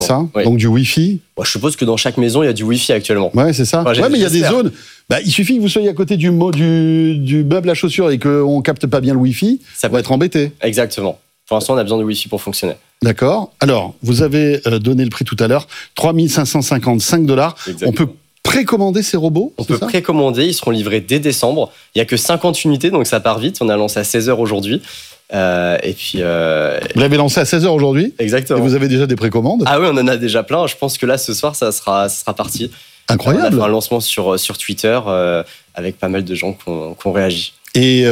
Ça, oui. Donc du Wi-Fi. Bon, je suppose que dans chaque maison, il y a du Wi-Fi actuellement. Ouais, c'est ça. Enfin, ouais, mais il y a des j'espère. zones. Il suffit que vous soyez à côté du meuble à chaussures et qu'on capte pas bien le Wi-Fi, Ça on va être embêté. Exactement. Pour l'instant, on a besoin de Wi-Fi pour fonctionner. D'accord. Alors, vous avez donné le prix tout à l'heure, 3 555 $. Exactement. On peut précommander ces robots. On c'est peut ça précommander, ils seront livrés dès décembre. Il n'y a que 50 unités, donc ça part vite. On a lancé à 16h aujourd'hui. Et puis... Vous l'avez lancé à 16h aujourd'hui et Exactement. vous avez déjà des précommandes. Ah oui, on en a déjà plein. Je pense que là, ce soir, ça sera parti. Incroyable. On a fait un lancement sur Twitter avec pas mal de gens qui ont réagi. Et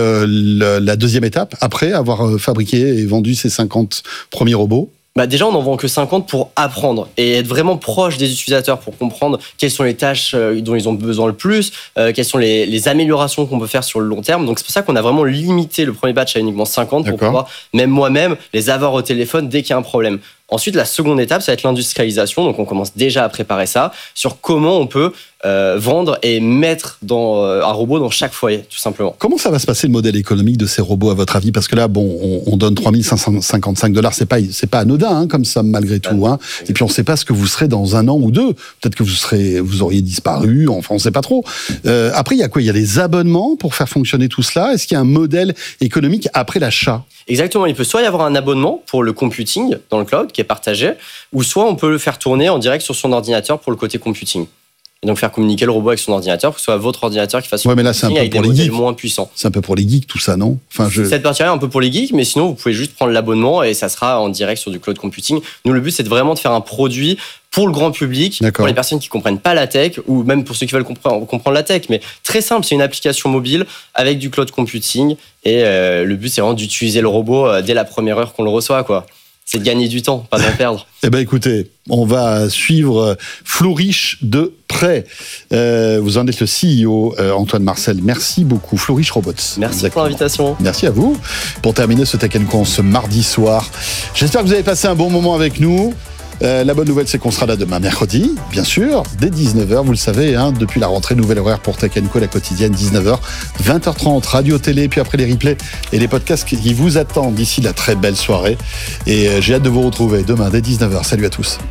la deuxième étape, après avoir fabriqué et vendu ces 50 premiers robots, Déjà, on n'en vend que 50 pour apprendre et être vraiment proche des utilisateurs pour comprendre quelles sont les tâches dont ils ont besoin le plus, quelles sont les améliorations qu'on peut faire sur le long terme. Donc, c'est pour ça qu'on a vraiment limité le premier batch à uniquement 50 pour pouvoir, même moi-même, les avoir au téléphone dès qu'il y a un problème. Ensuite, la seconde étape, ça va être l'industrialisation. Donc, on commence déjà à préparer ça sur comment on peut vendre et mettre un robot dans chaque foyer, tout simplement. comment ça va se passer le modèle économique de ces robots à votre avis? Parce que là, on donne 3 555 $, c'est pas anodin comme ça malgré tout. Et puis on ne sait pas ce que vous serez dans un an ou deux. Peut-être que vous auriez disparu. Enfin, on ne sait pas trop. Après, il y a quoi? Il y a des abonnements pour faire fonctionner tout cela. Est-ce qu'il y a un modèle économique après l'achat? Exactement, il peut soit y avoir un abonnement pour le computing dans le cloud qui est partagé, ou soit on peut le faire tourner en direct sur son ordinateur pour le côté computing. Et donc faire communiquer le robot avec son ordinateur, que ce soit votre ordinateur qui fasse son mais là, c'est un peu avec des pour les modèles geeks. moins puissants. C'est un peu pour les geeks tout ça, non? Cette partie-là est un peu pour les geeks, mais sinon vous pouvez juste prendre l'abonnement et ça sera en direct sur du cloud computing. Nous, le but, c'est vraiment de faire un produit pour le grand public, pour les personnes qui ne comprennent pas la tech, ou même pour ceux qui veulent comprendre la tech. Mais très simple, c'est une application mobile avec du cloud computing. Et le but, c'est vraiment d'utiliser le robot dès la première heure qu'on le reçoit, quoi. C'est de gagner du temps, pas d'en perdre. Écoutez, on va suivre Flourish de près. Vous en êtes le CEO, Antoine Marcel. Merci beaucoup. Flourish Robots. Merci pour l'invitation. Merci à vous. Pour terminer ce Tech & Co ce mardi soir, j'espère que vous avez passé un bon moment avec nous. La bonne nouvelle, c'est qu'on sera là demain mercredi, bien sûr, dès 19h, vous le savez, depuis la rentrée, nouvel horaire pour Tech & Co, la quotidienne, 19h, 20h30, radio-télé, puis après les replays et les podcasts qui vous attendent d'ici la très belle soirée. Et j'ai hâte de vous retrouver demain dès 19h. Salut à tous.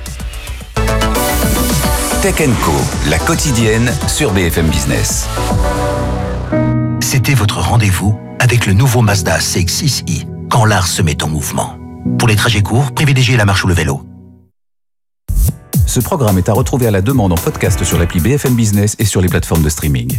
Tech & Co, la quotidienne sur BFM Business. C'était votre rendez-vous avec le nouveau Mazda CX-6i, quand l'art se met en mouvement. Pour les trajets courts, privilégiez la marche ou le vélo. Ce programme est à retrouver à la demande en podcast sur l'appli BFM Business et sur les plateformes de streaming.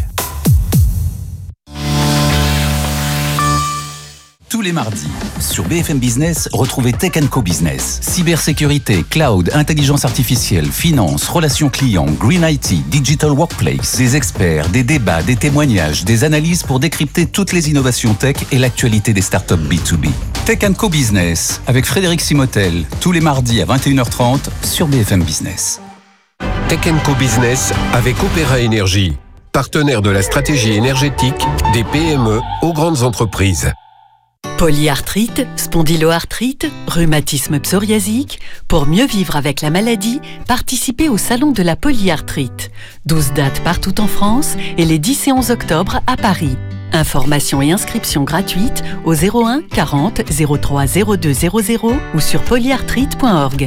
Tous les mardis, sur BFM Business, retrouvez Tech & Co Business. Cybersécurité, cloud, intelligence artificielle, finance, relations clients, green IT, digital workplace. Des experts, des débats, des témoignages, des analyses pour décrypter toutes les innovations tech et l'actualité des startups B2B. Tech & Co Business, avec Frédéric Simotel, tous les mardis à 21h30 sur BFM Business. Tech & Co Business avec Opéra Énergie, partenaire de la stratégie énergétique des PME aux grandes entreprises. Polyarthrite, spondyloarthrite, rhumatisme psoriasique. Pour mieux vivre avec la maladie, participez au Salon de la Polyarthrite. 12 dates partout en France et les 10 et 11 octobre à Paris. Informations et inscriptions gratuites au 01 40 03 02 00 ou sur polyarthrite.org.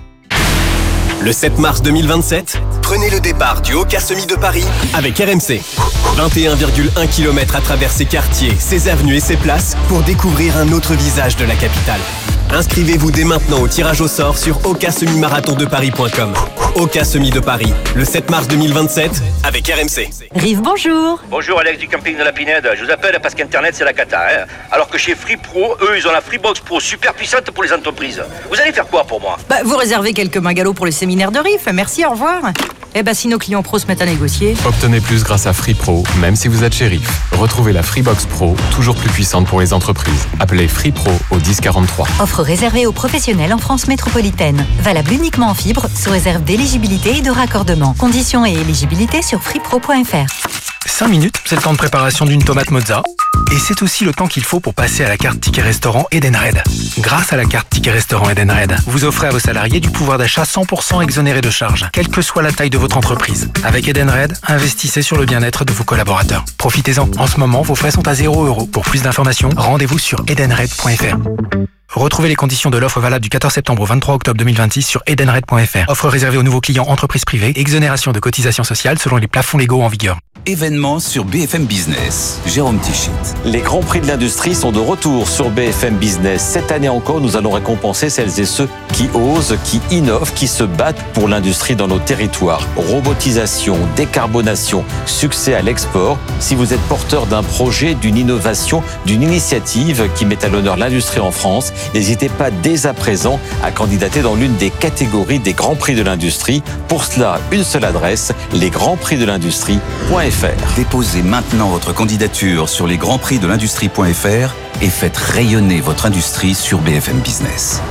Le 7 mars 2027, prenez le départ du Haut-Cassemi de Paris avec RMC. 21,1 km à travers ses quartiers, ses avenues et ses places pour découvrir un autre visage de la capitale. Inscrivez-vous dès maintenant au tirage au sort sur hautcassemimarathondeparis.com. Haut-Cassemi de Paris, le 7 mars 2027 avec RMC. Rive, bonjour. Bonjour Alex du camping de la Pinède, je vous appelle parce qu'Internet c'est la cata. Alors que chez Free Pro, eux ils ont la Freebox Pro super puissante pour les entreprises. Vous allez faire quoi pour moi? Vous réservez quelques bungalows pour le séminaire de RIF, merci, au revoir. Si nos clients pros se mettent à négocier. Obtenez plus grâce à Free Pro, même si vous êtes chez RIF. Retrouvez la Freebox Pro, toujours plus puissante pour les entreprises. Appelez Free Pro au 1043. Offre réservée aux professionnels en France métropolitaine. Valable uniquement en fibre, sous réserve d'éligibilité et de raccordement. Conditions et éligibilité sur freepro.fr. 5 minutes, c'est le temps de préparation d'une tomate mozza. Et c'est aussi le temps qu'il faut pour passer à la carte Ticket Restaurant Edenred. Grâce à la carte Ticket Restaurant Edenred, vous offrez à vos salariés du pouvoir d'achat 100% exonéré de charges, quelle que soit la taille de votre entreprise. Avec Edenred, investissez sur le bien-être de vos collaborateurs. Profitez-en. En ce moment, vos frais sont à 0 €. Pour plus d'informations, rendez-vous sur edenred.fr. Retrouvez les conditions de l'offre valable du 14 septembre au 23 octobre 2026 sur edenred.fr. Offre réservée aux nouveaux clients entreprises privées. Exonération de cotisations sociales selon les plafonds légaux en vigueur. Événement sur BFM Business. Jérôme Tichit. Les grands prix de l'industrie sont de retour sur BFM Business. Cette année encore, nous allons récompenser celles et ceux qui osent, qui innovent, qui se battent pour l'industrie dans nos territoires. Robotisation, décarbonation, succès à l'export. Si vous êtes porteur d'un projet, d'une innovation, d'une initiative qui met à l'honneur l'industrie en France, n'hésitez pas dès à présent à candidater dans l'une des catégories des grands prix de l'industrie. Pour cela, une seule adresse, lesgrandsprixdelindustrie.fr. Déposez maintenant votre candidature sur lesgrandsprixdelindustrie.fr et faites rayonner votre industrie sur BFM Business.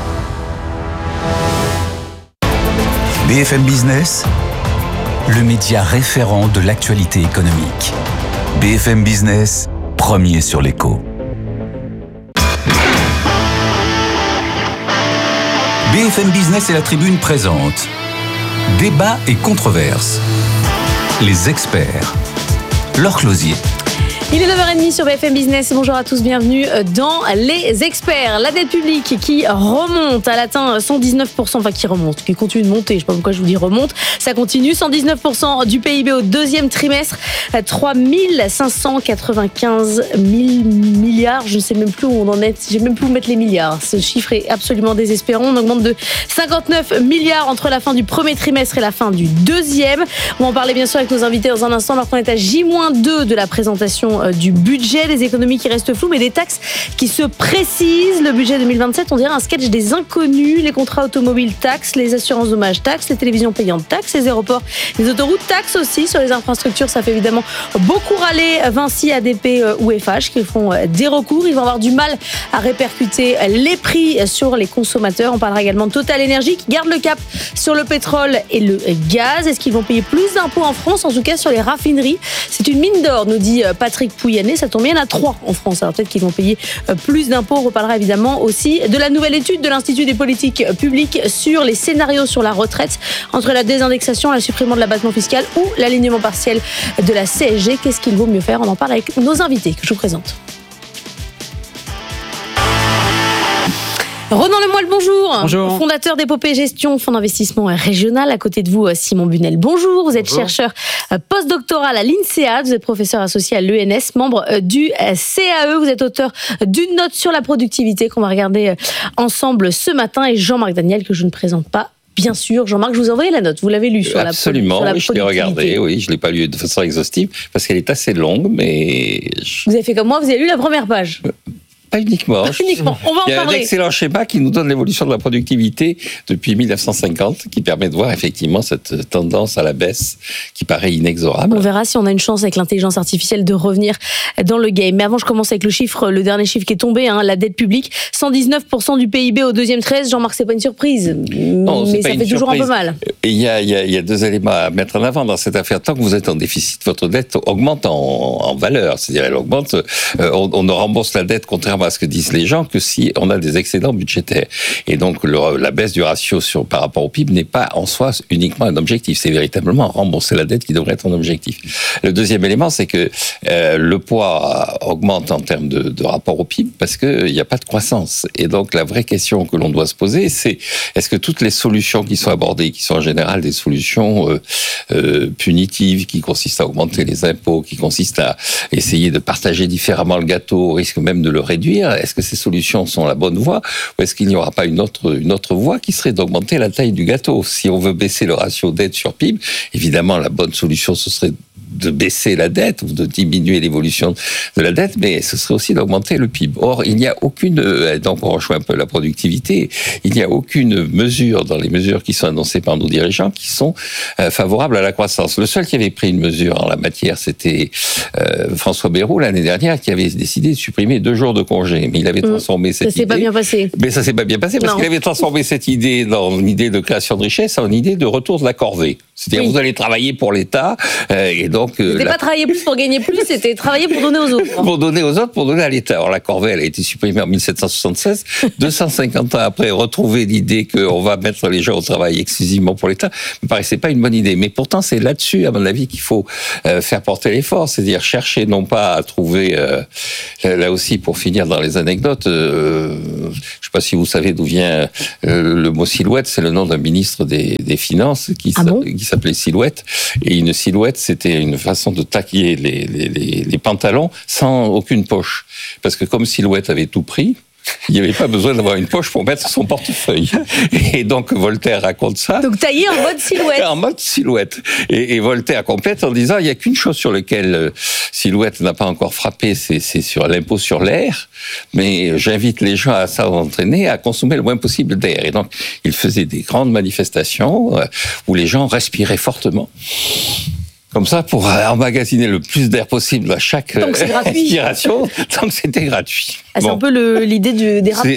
BFM Business, le média référent de l'actualité économique. BFM Business, premier sur l'écho. BFM Business et la Tribune présentent Débat et controverses. Les experts. Laure Closier. Il est 9h30 sur BFM Business. Bonjour à tous, bienvenue dans Les Experts. La dette publique qui remonte, elle atteint 119%, enfin qui remonte, qui continue de monter, je ne sais pas pourquoi je vous dis remonte, ça continue, 119% du PIB au deuxième trimestre, 3 595 000 milliards, je ne sais même plus où on en est, j'ai même plus où mettre les milliards. Ce chiffre est absolument désespérant, on augmente de 59 milliards entre la fin du premier trimestre et la fin du deuxième. On va en parler bien sûr avec nos invités dans un instant, alors qu'on est à J-2 de la présentation du budget, des économies qui restent floues, mais des taxes qui se précisent. Le budget 2027, on dirait un sketch des inconnus, les contrats automobiles taxes, les assurances dommages taxes, les télévisions payantes taxes, les aéroports, les autoroutes taxes aussi, sur les infrastructures, ça fait évidemment beaucoup râler Vinci, ADP ou FH qui font des recours. Ils vont avoir du mal à répercuter les prix sur les consommateurs. On parlera également de Total Energy qui garde le cap sur le pétrole et le gaz. Est-ce qu'ils vont payer plus d'impôts en France, en tout cas sur les raffineries? C'est une mine d'or, nous dit Patrick Pouyanné, ça tombe bien, il y en a 3 en France. Alors peut-être qu'ils vont payer plus d'impôts. On reparlera évidemment aussi de la nouvelle étude de l'Institut des politiques publiques sur les scénarios sur la retraite, entre la désindexation, la suppression de l'abattement fiscal ou l'alignement partiel de la CSG. Qu'est-ce qu'il vaut mieux faire? On en parle avec nos invités que je vous présente. Ronan Lemoyle, bonjour. Bonjour. Fondateur d'Épopée Gestion, fonds d'investissement régional. À côté de vous, Simon Bunel, bonjour. Vous êtes chercheur postdoctoral à l'INSEAD, vous êtes professeur associé à l'ENS, membre du CAE. Vous êtes auteur d'une note sur la productivité qu'on va regarder ensemble ce matin. Et Jean-Marc Daniel, que je ne présente pas. Bien sûr, Jean-Marc, je vous ai envoyé la note. Vous l'avez lue sur la productivité. Absolument, oui, je l'ai regardée. Oui, je ne l'ai pas lue de façon exhaustive parce qu'elle est assez longue, mais... Vous avez fait comme moi, vous avez lu la première page. Pas uniquement. Pas uniquement. On va en parler. Il y a un excellent schéma qui nous donne l'évolution de la productivité depuis 1950, qui permet de voir effectivement cette tendance à la baisse qui paraît inexorable. On verra si on a une chance avec l'intelligence artificielle de revenir dans le game. Mais avant, je commence avec le dernier chiffre qui est tombé, la dette publique, 119% du PIB au deuxième trimestre. Jean-Marc, c'est pas une surprise, non, mais ça fait toujours un peu mal. Et il y a deux éléments à mettre en avant dans cette affaire. Tant que vous êtes en déficit, votre dette augmente en valeur. C'est-à-dire, elle augmente. On ne rembourse la dette, contrairement à ce que disent les gens, que si on a des excédents budgétaires. Et donc, la baisse du ratio par rapport au PIB n'est pas en soi uniquement un objectif. C'est véritablement rembourser la dette qui devrait être un objectif. Le deuxième élément, c'est que le poids augmente en termes de rapport au PIB parce qu'il n'y a pas de croissance. Et donc, la vraie question que l'on doit se poser, c'est est-ce que toutes les solutions qui sont abordées, qui sont en général des solutions punitives, qui consistent à augmenter les impôts, qui consistent à essayer de partager différemment le gâteau, au risque même de le réduire, est-ce que ces solutions sont la bonne voie ou est-ce qu'il n'y aura pas une autre voie qui serait d'augmenter la taille du gâteau? Si on veut baisser le ratio dette sur PIB, évidemment, la bonne solution, ce serait de baisser la dette ou de diminuer l'évolution de la dette, mais ce serait aussi d'augmenter le PIB. Or, il n'y a aucune, donc on rejoint un peu la productivité, il n'y a aucune mesure dans les mesures qui sont annoncées par nos dirigeants qui sont favorables à la croissance. Le seul qui avait pris une mesure en la matière, c'était François Bayrou l'année dernière, qui avait décidé de supprimer 2 jours de congé. Mais il avait transformé cette idée... Ça s'est pas bien passé. Mais ça s'est pas bien passé parce qu'il avait transformé cette idée dans une idée de création de richesse en une idée de retour de la corvée. C'est-à-dire, vous allez travailler pour l'État, et donc donc... C'était pas travailler plus pour gagner plus, c'était travailler pour donner aux autres. Pour donner aux autre, pour donner à l'État. Alors la corvée, elle a été supprimée en 1776. 250 ans après, retrouver l'idée qu'on va mettre les gens au travail exclusivement pour l'État me paraissait pas une bonne idée. Mais pourtant, c'est là-dessus, à mon avis, qu'il faut faire porter l'effort. C'est-à-dire chercher non pas à trouver, là aussi, pour finir dans les anecdotes, je sais pas si vous savez d'où vient le mot silhouette, c'est le nom d'un ministre des Finances qui s'appelait Silhouette. Et une silhouette, c'était une façon de taquiller les pantalons sans aucune poche. Parce que comme Silhouette avait tout pris, il n'y avait pas besoin d'avoir une poche pour mettre son portefeuille. Et donc Voltaire raconte ça. Donc taillé en mode silhouette. En mode silhouette. Et Voltaire complète en disant, il n'y a qu'une chose sur laquelle Silhouette n'a pas encore frappé, c'est sur l'impôt sur l'air. Mais j'invite les gens à s'entraîner, à consommer le moins possible d'air. Et donc il faisait des grandes manifestations où les gens respiraient fortement. Comme ça, pour emmagasiner le plus d'air possible à chaque inspiration, tant que c'était gratuit. Ah, c'est un peu l'idée des rapides.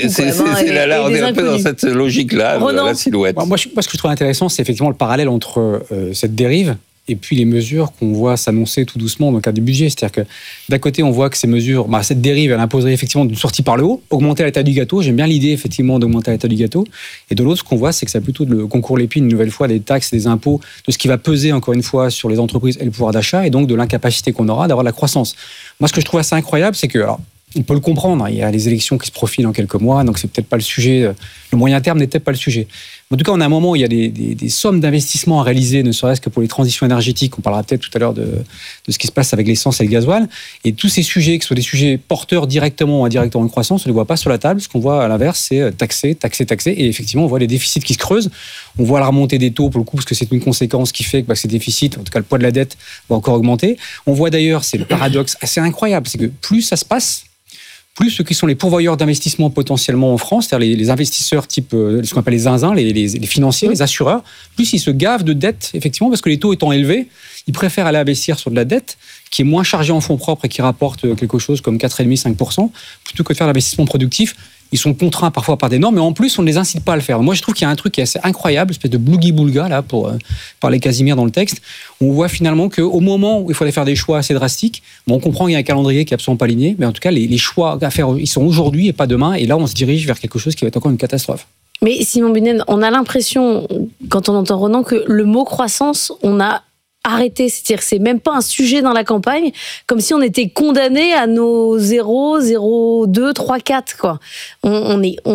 On est un peu dans cette logique-là, la silhouette. Moi, ce que je trouve intéressant, c'est effectivement le parallèle entre cette dérive et puis les mesures qu'on voit s'annoncer tout doucement dans le cadre du budget. C'est-à-dire que d'un côté, on voit que ces mesures, cette dérive, elle imposerait effectivement une sortie par le haut, augmenter l'état du gâteau. J'aime bien l'idée, effectivement, d'augmenter l'état du gâteau. Et de l'autre, ce qu'on voit, c'est que ça plutôt le concours l'épine, une nouvelle fois, des taxes, des impôts, de ce qui va peser, encore une fois, sur les entreprises et le pouvoir d'achat, et donc de l'incapacité qu'on aura d'avoir de la croissance. Moi, ce que je trouve assez incroyable, c'est que, alors, on peut le comprendre, il y a les élections qui se profilent dans quelques mois, donc c'est peut-être pas le sujet, le moyen terme n'est peut-être pas le sujet. En tout cas, on a un moment où il y a des sommes d'investissement à réaliser, ne serait-ce que pour les transitions énergétiques. On parlera peut-être tout à l'heure de ce qui se passe avec l'essence et le gasoil. Et tous ces sujets, que ce soit des sujets porteurs directement ou indirectement de croissance, on ne les voit pas sur la table. Ce qu'on voit à l'inverse, c'est taxer. Et effectivement, on voit les déficits qui se creusent. On voit la remontée des taux, pour le coup, parce que c'est une conséquence qui fait que ces déficits, en tout cas le poids de la dette, va encore augmenter. On voit d'ailleurs, c'est le paradoxe assez incroyable, c'est que plus ça se passe, plus ceux qui sont les pourvoyeurs d'investissement potentiellement en France, c'est-à-dire les investisseurs type ce qu'on appelle les zinzins, les financiers, les assureurs, plus ils se gavent de dettes, effectivement, parce que les taux étant élevés, ils préfèrent aller investir sur de la dette qui est moins chargée en fonds propres et qui rapporte quelque chose comme 4,5-5%, plutôt que de faire l'investissement productif. Ils sont contraints parfois par des normes, mais en plus, on ne les incite pas à le faire. Moi, je trouve qu'il y a un truc qui est assez incroyable, une espèce de blougi-boulga, là, pour parler Casimir dans le texte. On voit finalement qu'au moment où il fallait faire des choix assez drastiques, on comprend qu'il y a un calendrier qui n'est absolument pas aligné, mais en tout cas, les choix à faire, ils sont aujourd'hui et pas demain. Et là, on se dirige vers quelque chose qui va être encore une catastrophe. Mais Simon Bunen, on a l'impression, quand on entend Ronan, que le mot croissance, on a arrêté, c'est-à-dire que c'est même pas un sujet dans la campagne, comme si on était condamné à nos 0, 0, 2, 3, 4, quoi. On est,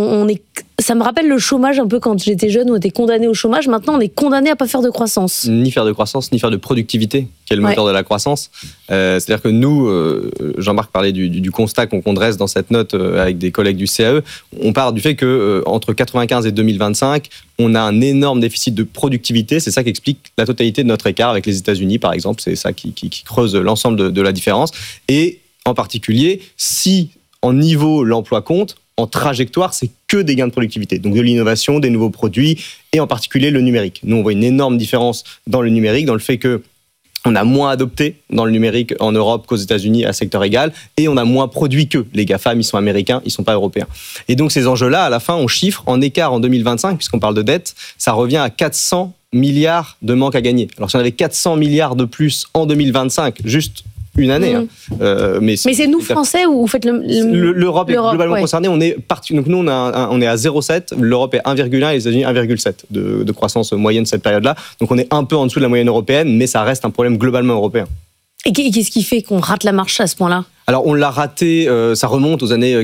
ça me rappelle le chômage un peu quand j'étais jeune, où on était condamné au chômage. Maintenant, on est condamné à pas faire de croissance. Ni faire de croissance, ni faire de productivité, qui est le moteur de la croissance. C'est-à-dire que nous, Jean-Marc parlait du constat qu'on dresse dans cette note avec des collègues du CAE. On part du fait que entre 95 et 2025, on a un énorme déficit de productivité. C'est ça qui explique la totalité de notre écart avec les États-Unis, par exemple. C'est ça qui creuse l'ensemble de la différence. Et en particulier, si en niveau l'emploi compte, en trajectoire, c'est que des gains de productivité. Donc de l'innovation, des nouveaux produits, et en particulier le numérique. Nous, on voit une énorme différence dans le numérique, dans le fait que on a moins adopté dans le numérique en Europe qu'aux États-Unis à secteur égal, et on a moins produit qu'eux. Les GAFAM, ils sont américains, ils sont pas européens. Et donc ces enjeux-là, à la fin, on chiffre en écart en 2025, puisqu'on parle de dette, ça revient à 400 milliards de manque à gagner. Alors si on avait 400 milliards de plus en 2025, juste une année. Mais c'est nous, Français, ou vous faites l'Europe est globalement concernée. On est donc nous, on est à 0,7. L'Europe est 1,1 et les États-Unis 1,7 de croissance moyenne cette période-là. Donc on est un peu en dessous de la moyenne européenne, mais ça reste un problème globalement européen. Et qu'est-ce qui fait qu'on rate la marche à ce point-là ? Alors on l'a raté, ça remonte aux années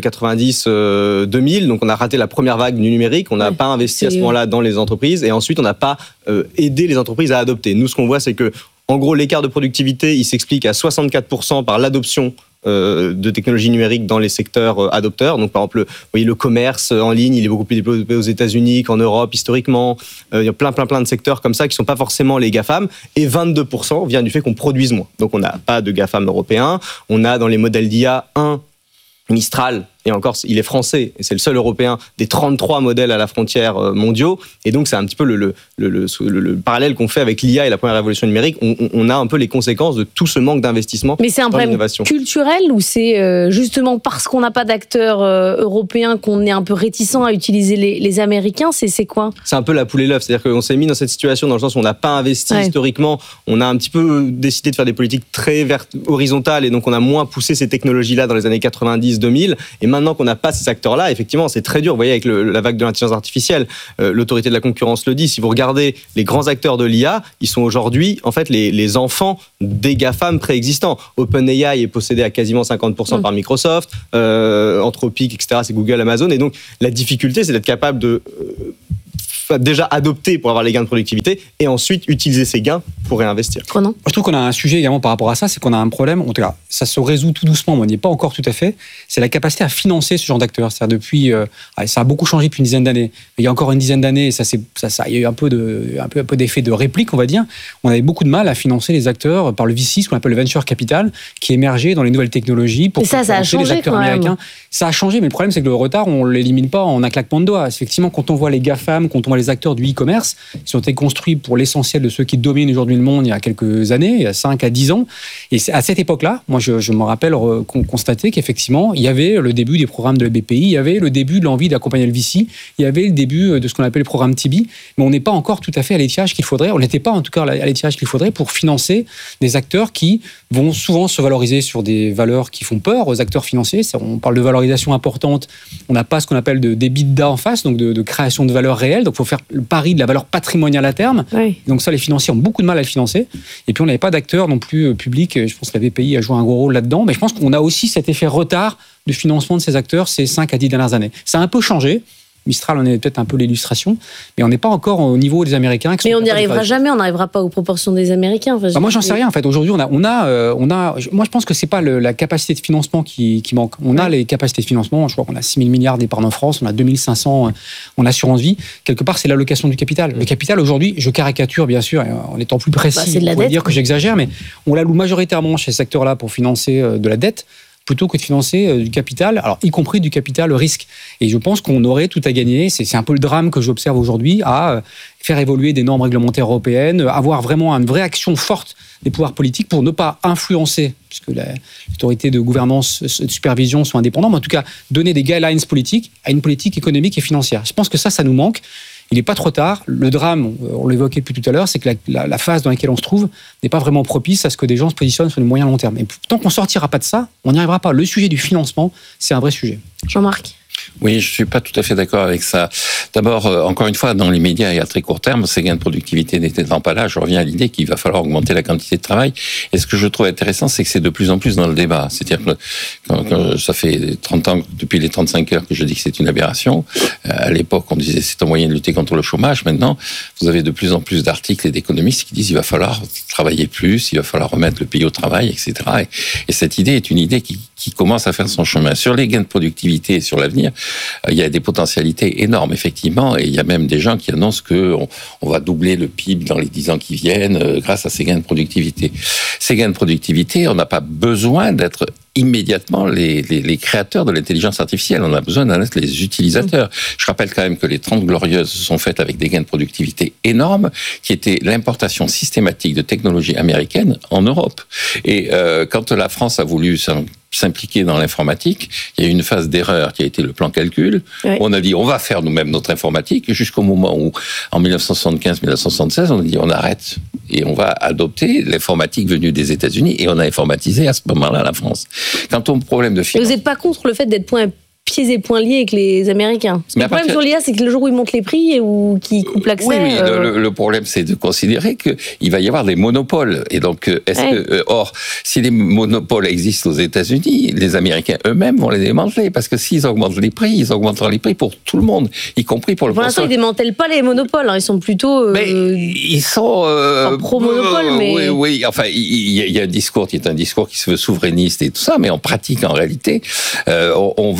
90-2000, donc on a raté la première vague du numérique, on n'a pas investi à ce moment-là dans les entreprises, et ensuite on n'a pas aidé les entreprises à adopter. Nous, ce qu'on voit, c'est que en gros, l'écart de productivité, il s'explique à 64% par l'adoption de technologies numériques dans les secteurs adopteurs. Donc, par exemple, vous voyez, le commerce en ligne, il est beaucoup plus développé aux États-Unis qu'en Europe, historiquement. Il y a plein de secteurs comme ça qui ne sont pas forcément les GAFAM. Et 22% vient du fait qu'on produise moins. Donc, on n'a pas de GAFAM européens. On a dans les modèles d'IA un Mistral et encore, il est français, et c'est le seul européen des 33 modèles à la frontière mondiaux. Et donc, c'est un petit peu le parallèle qu'on fait avec l'IA et la première révolution numérique. On a un peu les conséquences de tout ce manque d'investissement. Mais c'est un problème culturel ou c'est justement parce qu'on n'a pas d'acteurs européens qu'on est un peu réticent à utiliser les Américains? C'est quoi? C'est un peu la poule et l'œuf. C'est-à-dire qu'on s'est mis dans cette situation dans le sens où on n'a pas investi historiquement. On a un petit peu décidé de faire des politiques très horizontales et donc on a moins poussé ces technologies-là dans les années 90-2000. Et maintenant qu'on n'a pas ces acteurs-là, effectivement, c'est très dur. Vous voyez, avec la vague de l'intelligence artificielle, l'autorité de la concurrence le dit. Si vous regardez les grands acteurs de l'IA, ils sont aujourd'hui, en fait, les enfants des GAFAM préexistants. OpenAI est possédé à quasiment 50% par Microsoft, Anthropic, etc., c'est Google, Amazon. Et donc, la difficulté, c'est d'être capable de déjà adopter pour avoir les gains de productivité et ensuite utiliser ces gains pour réinvestir. Moi, je trouve qu'on a un sujet également par rapport à ça, c'est qu'on a un problème, en tout cas, ça se résout tout doucement, mais on n'y est pas encore tout à fait, c'est la capacité à financer ce genre d'acteurs. C'est-à-dire depuis, ça a beaucoup changé depuis une dizaine d'années. Il y a encore une dizaine d'années, il y a eu un peu d'effet de réplique, on va dire. On avait beaucoup de mal à financer les acteurs par le VC, ce qu'on appelle le venture capital, qui émergeait dans les nouvelles technologies pour financer les acteurs américains. Ça a changé, mais le problème, c'est que le retard, on ne l'élimine pas en un claquement de doigts. Effectivement, quand on voit les GAFAM, quand on voit les acteurs du e-commerce, ils ont été construits pour l'essentiel de ceux qui dominent aujourd'hui le monde il y a quelques années, il y a 5 à 10 ans. Et à cette époque-là, moi, je me rappelle constater qu'effectivement, il y avait le début des programmes de la BPI, il y avait le début de l'envie d'accompagner le VC, il y avait le début de ce qu'on appelle le programme TIBI, mais on n'est pas encore tout à fait à l'étiage qu'il faudrait, on n'était pas en tout cas à l'étiage qu'il faudrait pour financer des acteurs qui vont souvent se valoriser sur des valeurs qui font peur aux acteurs financiers. On parle de valorisation importante, on n'a pas ce qu'on appelle des EBITDA en face, donc de création de valeur réelle, donc il faut faire le pari de la valeur patrimoniale à terme. Oui. Donc ça, les financiers ont beaucoup de mal à le financer. Et puis on n'avait pas d'acteurs non plus publics. Je pense que la BPI a joué un gros rôle là-dedans. Mais je pense qu'on a aussi cet effet retard de financement de ces acteurs ces 5 à 10 dernières années. Ça a un peu changé. Mistral en est peut-être un peu l'illustration, mais on n'est pas encore au niveau des Américains. Mais on n'y arrivera jamais, on n'arrivera pas aux proportions des Américains. Enfin, moi, j'en sais rien en fait. Aujourd'hui, moi, je pense que c'est pas la capacité de financement qui manque. On a les capacités de financement. Je crois qu'on a 6 000 milliards d'épargne en France, on a 2 500 en assurance vie. Quelque part, c'est l'allocation du capital. Le capital aujourd'hui, je caricature bien sûr, en étant plus précis, on va dire que j'exagère, mais on l'alloue majoritairement chez ce secteur-là pour financer de la dette, plutôt que de financer du capital, alors y compris du capital risque. Et je pense qu'on aurait tout à gagner, c'est un peu le drame que j'observe aujourd'hui, à faire évoluer des normes réglementaires européennes, avoir vraiment une vraie action forte des pouvoirs politiques pour ne pas influencer, puisque l'autorité de gouvernance, de supervision sont indépendants, mais en tout cas donner des guidelines politiques à une politique économique et financière. Je pense que ça nous manque. Il n'est pas trop tard. Le drame, on l'évoquait depuis tout à l'heure, c'est que la phase dans laquelle on se trouve n'est pas vraiment propice à ce que des gens se positionnent sur le moyen long terme. Et tant qu'on ne sortira pas de ça, on n'y arrivera pas. Le sujet du financement, c'est un vrai sujet. Jean-Marc ? Oui, je suis pas tout à fait d'accord avec ça. D'abord, encore une fois, dans les médias et à très court terme, ces gains de productivité n'étant pas là, je reviens à l'idée qu'il va falloir augmenter la quantité de travail. Et ce que je trouve intéressant, c'est que c'est de plus en plus dans le débat. C'est-à-dire que quand ça fait 30 ans, depuis les 35 heures, que je dis que c'est une aberration. À l'époque, on disait c'est un moyen de lutter contre le chômage. Maintenant, vous avez de plus en plus d'articles et d'économistes qui disent il va falloir travailler plus, il va falloir remettre le pays au travail, etc. Et cette idée est une idée qui commence à faire son chemin. Sur les gains de productivité et sur l'avenir, il y a des potentialités énormes, effectivement, et il y a même des gens qui annoncent qu'on va doubler le PIB dans les 10 ans qui viennent grâce à ces gains de productivité. Ces gains de productivité, on n'a pas besoin d'être immédiatement les créateurs de l'intelligence artificielle. On a besoin d'en être les utilisateurs. Je rappelle quand même que les 30 Glorieuses se sont faites avec des gains de productivité énormes, qui étaient l'importation systématique de technologies américaines en Europe. Et quand la France a voulu s'impliquer dans l'informatique, il y a eu une phase d'erreur qui a été le plan calcul. Oui. On a dit on va faire nous-mêmes notre informatique, jusqu'au moment où, en 1975-1976, on a dit on arrête et on va adopter l'informatique venue des États-Unis et on a informatisé à ce moment-là la France. Quant au problème de finance... Vous n'êtes pas contre le fait d'être pieds et poings liés avec les Américains. Parce que le problème sur l'IA, c'est que le jour où ils montent les prix ou qu'ils coupent l'accès... Oui, le problème, c'est de considérer qu'il va y avoir des monopoles. Et donc, or, si les monopoles existent aux États-Unis, les Américains eux-mêmes vont les démanteler. Parce que s'ils augmentent les prix, ils augmenteront les prix pour tout le monde, y compris pour le consommateur. Pour l'instant, ils ne démantèlent pas les monopoles. Ils sont plutôt... ils sont... pro-monopole, mais... Oui, enfin, il y a un discours qui est un discours qui se veut souverainiste et tout ça, mais en pratique, en réalité, on va, je pense,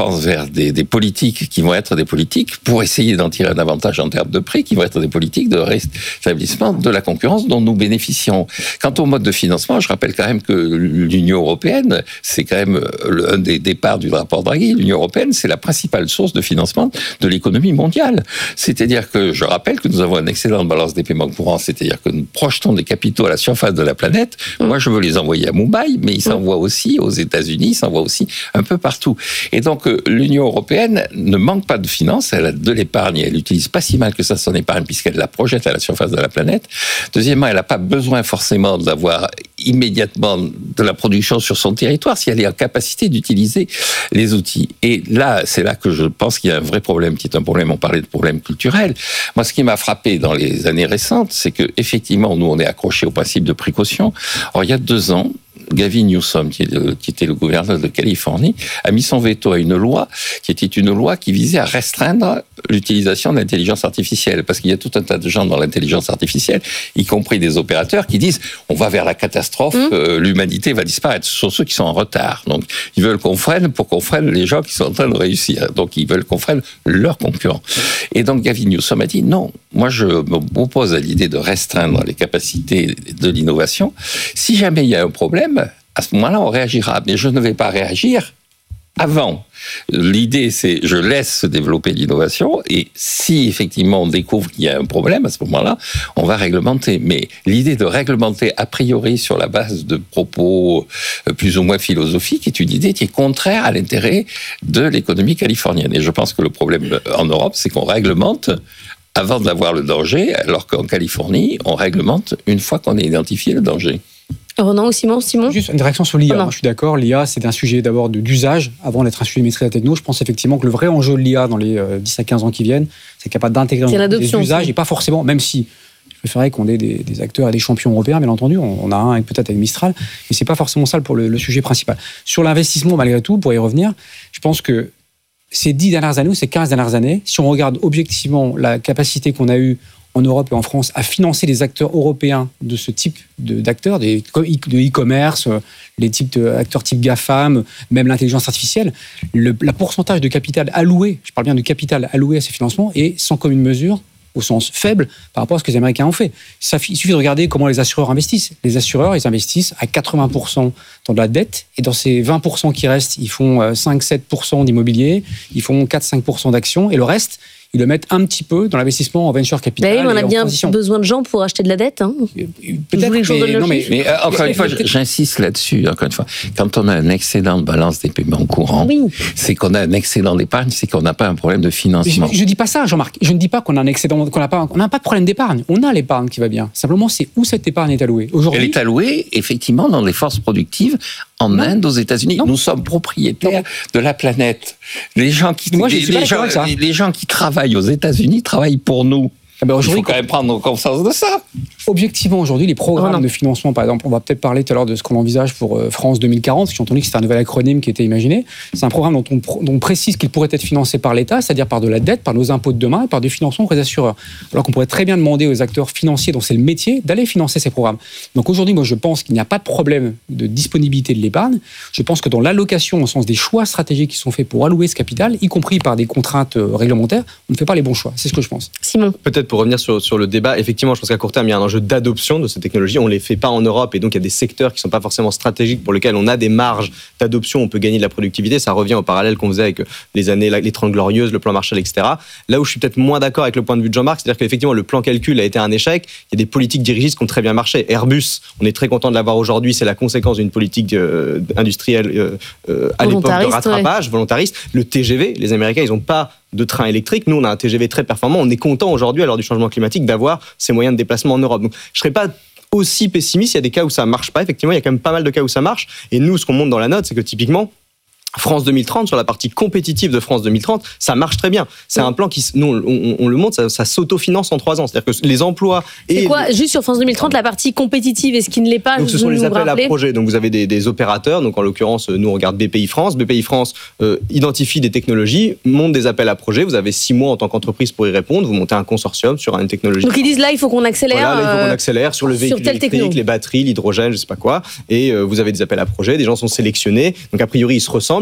pense vers des politiques qui vont être des politiques pour essayer d'en tirer un avantage en termes de prix, qui vont être des politiques de rétablissement de la concurrence dont nous bénéficions. Quant au mode de financement, je rappelle quand même que l'Union européenne, c'est quand même un des départs du rapport Draghi. L'Union européenne, c'est la principale source de financement de l'économie mondiale. C'est-à-dire que je rappelle que nous avons un excédent de balance des paiements courants, c'est-à-dire que nous projetons des capitaux à la surface de la planète. Moi, je veux les envoyer à Mumbai, mais ils s'envoient aussi aux États-Unis, ils s'envoient aussi un peu partout. Et donc, l'Union européenne ne manque pas de finances, elle a de l'épargne, elle utilise pas si mal que ça son épargne puisqu'elle la projette à la surface de la planète. Deuxièmement, elle n'a pas besoin forcément d'avoir immédiatement de la production sur son territoire si elle est en capacité d'utiliser les outils. Et là, c'est là que je pense qu'il y a un vrai problème, qui est un problème, on parlait de problème culturel. Moi, ce qui m'a frappé dans les années récentes, c'est que effectivement, nous, on est accrochés au principe de précaution. Or, il y a 2 ans, Gavin Newsom, qui était le gouverneur de Californie, a mis son veto à une loi qui était une loi qui visait à restreindre l'utilisation de l'intelligence artificielle. Parce qu'il y a tout un tas de gens dans l'intelligence artificielle, y compris des opérateurs, qui disent on va vers la catastrophe, l'humanité va disparaître. Ce sont ceux qui sont en retard. Donc, ils veulent qu'on freine pour qu'on freine les gens qui sont en train de réussir. Donc, ils veulent qu'on freine leurs concurrents. Et donc, Gavin Newsom a dit non, moi je m'oppose à l'idée de restreindre les capacités de l'innovation. Si jamais il y a un problème, à ce moment-là, on réagira. Mais je ne vais pas réagir avant. L'idée, c'est je laisse se développer l'innovation et si effectivement on découvre qu'il y a un problème, à ce moment-là, on va réglementer. Mais l'idée de réglementer a priori sur la base de propos plus ou moins philosophiques est une idée qui est contraire à l'intérêt de l'économie californienne. Et je pense que le problème en Europe, c'est qu'on réglemente avant d'avoir le danger, alors qu'en Californie, on réglemente une fois qu'on a identifié le danger. Ronan ou Simon Juste une réaction sur l'IA. Moi, je suis d'accord, l'IA, c'est un sujet d'abord d'usage, avant d'être un sujet de maîtrise de la techno. Je pense effectivement que le vrai enjeu de l'IA dans les 10 à 15 ans qui viennent, c'est capable d'intégrer des usages et pas forcément, même si je préférerais qu'on ait des acteurs et des champions européens, bien entendu. On a un peut-être avec Mistral, mais c'est pas forcément ça pour le sujet principal. Sur l'investissement, malgré tout, pour y revenir, je pense que ces 10 dernières années ou ces 15 dernières années, si on regarde objectivement la capacité qu'on a eue en Europe et en France à financer les acteurs européens de ce type d'acteurs, de e-commerce, les types d'acteurs type GAFAM, même l'intelligence artificielle, la pourcentage de capital alloué, je parle bien de capital alloué à ces financements, est sans commune mesure, au sens faible, par rapport à ce que les Américains ont fait. Il suffit de regarder comment les assureurs investissent. Les assureurs, ils investissent à 80% dans de la dette, et dans ces 20% qui restent, ils font 5-7% d'immobilier, ils font 4-5% d'actions, et le reste, ils le mettent un petit peu dans l'investissement en venture capital. Mais on a bien besoin de gens pour acheter de la dette. Hein. Peut-être, mais encore une fois, j'insiste là-dessus. Encore une fois, quand on a un excédent de balance des paiements courants, c'est qu'on a un excédent d'épargne, c'est qu'on n'a pas un problème de financement. Je ne dis pas ça, Jean-Marc. Je ne dis pas qu'on a un excédent, qu'on n'a pas de problème d'épargne. On a l'épargne qui va bien. Simplement, c'est où cette épargne est allouée. Aujourd'hui, elle est allouée, effectivement, dans les forces productives en Inde, aux États-Unis. Nous sommes propriétaires de la planète. Les gens qui travaillent aux États-Unis travaillent pour nous. Il faut quand même prendre conscience de ça. Objectivement, aujourd'hui, les programmes de financement, par exemple, on va peut-être parler tout à l'heure de ce qu'on envisage pour France 2040, j'ai entendu que c'était un nouvel acronyme qui était imaginé. C'est un programme dont on précise qu'il pourrait être financé par l'État, c'est-à-dire par de la dette, par nos impôts de demain et par des financements pour les assureurs. Alors qu'on pourrait très bien demander aux acteurs financiers dont c'est le métier d'aller financer ces programmes. Donc aujourd'hui, moi, je pense qu'il n'y a pas de problème de disponibilité de l'épargne. Je pense que dans l'allocation, au sens des choix stratégiques qui sont faits pour allouer ce capital, y compris par des contraintes réglementaires, on ne fait pas les bons choix. C'est ce que je pense. Simon. Peut-être pour revenir sur le débat, effectivement, je pense qu'à court terme, il y a un enjeu d'adoption de ces technologies. On ne les fait pas en Europe et donc il y a des secteurs qui ne sont pas forcément stratégiques pour lesquels on a des marges d'adoption, on peut gagner de la productivité. Ça revient au parallèle qu'on faisait avec les 30 Glorieuses, le plan Marshall, etc. Là où je suis peut-être moins d'accord avec le point de vue de Jean-Marc, c'est-à-dire qu'effectivement, le plan calcul a été un échec. Il y a des politiques dirigistes qui ont très bien marché. Airbus, on est très content de l'avoir aujourd'hui. C'est la conséquence d'une politique industrielle à l'époque de rattrapage, volontariste. Le TGV, les Américains, ils n'ont pas de train électrique. Nous, on a un TGV très performant. On est content aujourd'hui, à l'heure du changement climatique, d'avoir ces moyens de déplacement en Europe. Donc, je ne serais pas aussi pessimiste. Il y a des cas où ça ne marche pas. Effectivement, il y a quand même pas mal de cas où ça marche. Et nous, ce qu'on montre dans la note, c'est que typiquement, France 2030, sur la partie compétitive de France 2030, ça marche très bien. C'est un plan qui, nous, on le montre, ça s'autofinance en 3 ans. C'est-à-dire que les emplois... C'est quoi, juste sur France 2030, la partie compétitive et ce qui ne l'est pas? Donc ce sont les appels à projets. Donc vous avez des opérateurs, donc en l'occurrence, nous on regarde BPI France. BPI France identifie des technologies, monte des appels à projets. Vous avez 6 mois en tant qu'entreprise pour y répondre. Vous montez un consortium sur une technologie. Donc ils disent là, il faut qu'on accélère. Voilà, là, il faut qu'on accélère sur le véhicule électrique, les batteries, l'hydrogène, je sais pas quoi. Et vous avez des appels à projets, des gens sont sélectionnés. Donc a priori, ils se ressemblent.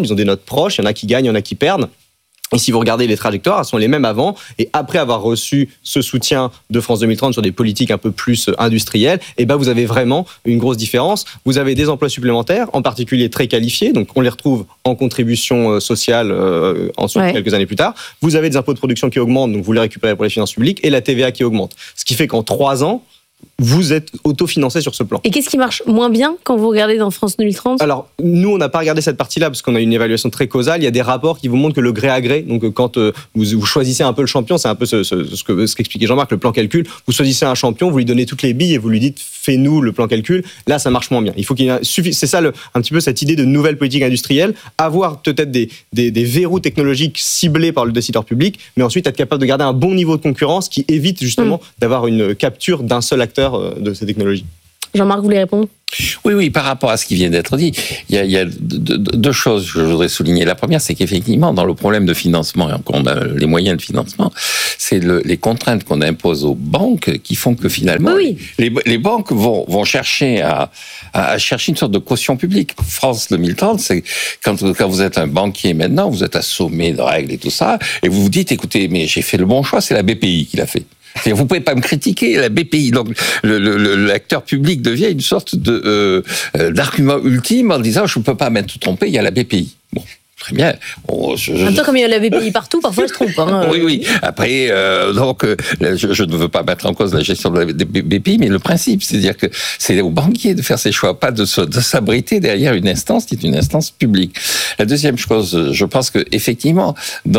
ils ont des notes proches, il y en a qui gagnent, il y en a qui perdent. Et si vous regardez les trajectoires, elles sont les mêmes avant. Et après avoir reçu ce soutien de France 2030 sur des politiques un peu plus industrielles, et ben vous avez vraiment une grosse différence. Vous avez des emplois supplémentaires, en particulier très qualifiés. Donc on les retrouve en contribution sociale ensuite, quelques années plus tard. Vous avez des impôts de production qui augmentent, donc vous les récupérez pour les finances publiques, et la TVA qui augmente. Ce qui fait qu'en 3 ans, vous êtes autofinancé sur ce plan. Et qu'est-ce qui marche moins bien quand vous regardez dans France 2030 ? Alors, nous, on n'a pas regardé cette partie-là parce qu'on a une évaluation très causale. Il y a des rapports qui vous montrent que le gré à gré, donc quand vous choisissez un peu le champion, c'est un peu ce qu'expliquait Jean-Marc, le plan calcul. Vous choisissez un champion, vous lui donnez toutes les billes et vous lui dites fais-nous le plan calcul. Là, ça marche moins bien. Il faut qu'il y ait c'est ça un petit peu cette idée de nouvelle politique industrielle, avoir peut-être des verrous technologiques ciblés par le décideur public, mais ensuite être capable de garder un bon niveau de concurrence qui évite justement d'avoir une capture d'un seul acteur de ces technologies. Jean-Marc, vous voulez répondre ? Oui, par rapport à ce qui vient d'être dit, il y a deux choses que je voudrais souligner. La première, c'est qu'effectivement, dans le problème de financement, qu'on a les moyens de financement, c'est les contraintes qu'on impose aux banques qui font que finalement, les banques vont chercher à chercher une sorte de caution publique. France 2030, c'est quand vous êtes un banquier maintenant, vous êtes assommé de règles et tout ça, et vous vous dites, écoutez, mais j'ai fait le bon choix, c'est la BPI qui l'a fait. Vous pouvez pas me critiquer, la BPI. Donc, l'acteur public devient une sorte d'argument ultime en disant, je ne peux pas m'être trompé, il y a la BPI. Bon. Très bien. En même temps, comme il y a la BPI partout, parfois je trompe. Hein. Oui. Après, je ne veux pas mettre en cause la gestion de la BPI, mais le principe, c'est-à-dire que c'est aux banquiers de faire ses choix, pas de s'abriter derrière une instance qui est une instance publique. La deuxième chose, je pense que effectivement,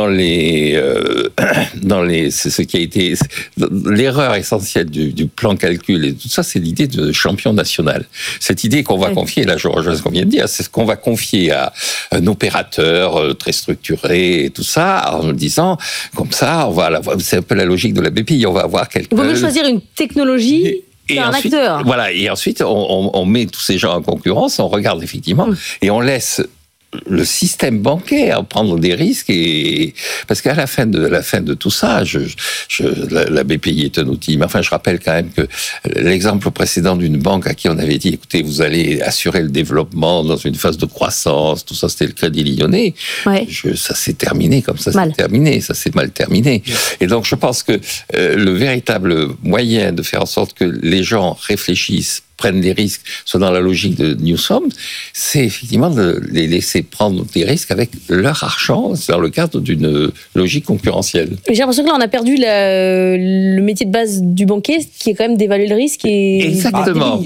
c'est ce qui a été l'erreur essentielle du plan calcul et tout ça, c'est l'idée de champion national. Cette idée qu'on va confier, là, je rejoins ce qu'on vient de dire, c'est ce qu'on va confier à un opérateur très structuré et tout ça, en disant, comme ça, c'est un peu la logique de la BPI, on va avoir quelqu'un... Il vaut mieux choisir une technologie qu'un acteur. Voilà, et ensuite, on met tous ces gens en concurrence, on regarde effectivement, et on laisse le système bancaire prendre des risques, parce qu'à la fin de tout ça, la BPI est un outil. Mais enfin, je rappelle quand même que l'exemple précédent d'une banque à qui on avait dit, écoutez, vous allez assurer le développement dans une phase de croissance, tout ça, c'était le Crédit Lyonnais. Ouais. Ça s'est terminé comme ça, ça s'est mal terminé. Et donc, je pense que le véritable moyen de faire en sorte que les gens réfléchissent, prennent des risques, soit dans la logique de Newsom, c'est effectivement de les laisser prendre des risques avec leur argent, dans le cadre d'une logique concurrentielle. J'ai l'impression que là, on a perdu le métier de base du banquier, qui est quand même d'évaluer le risque. Exactement.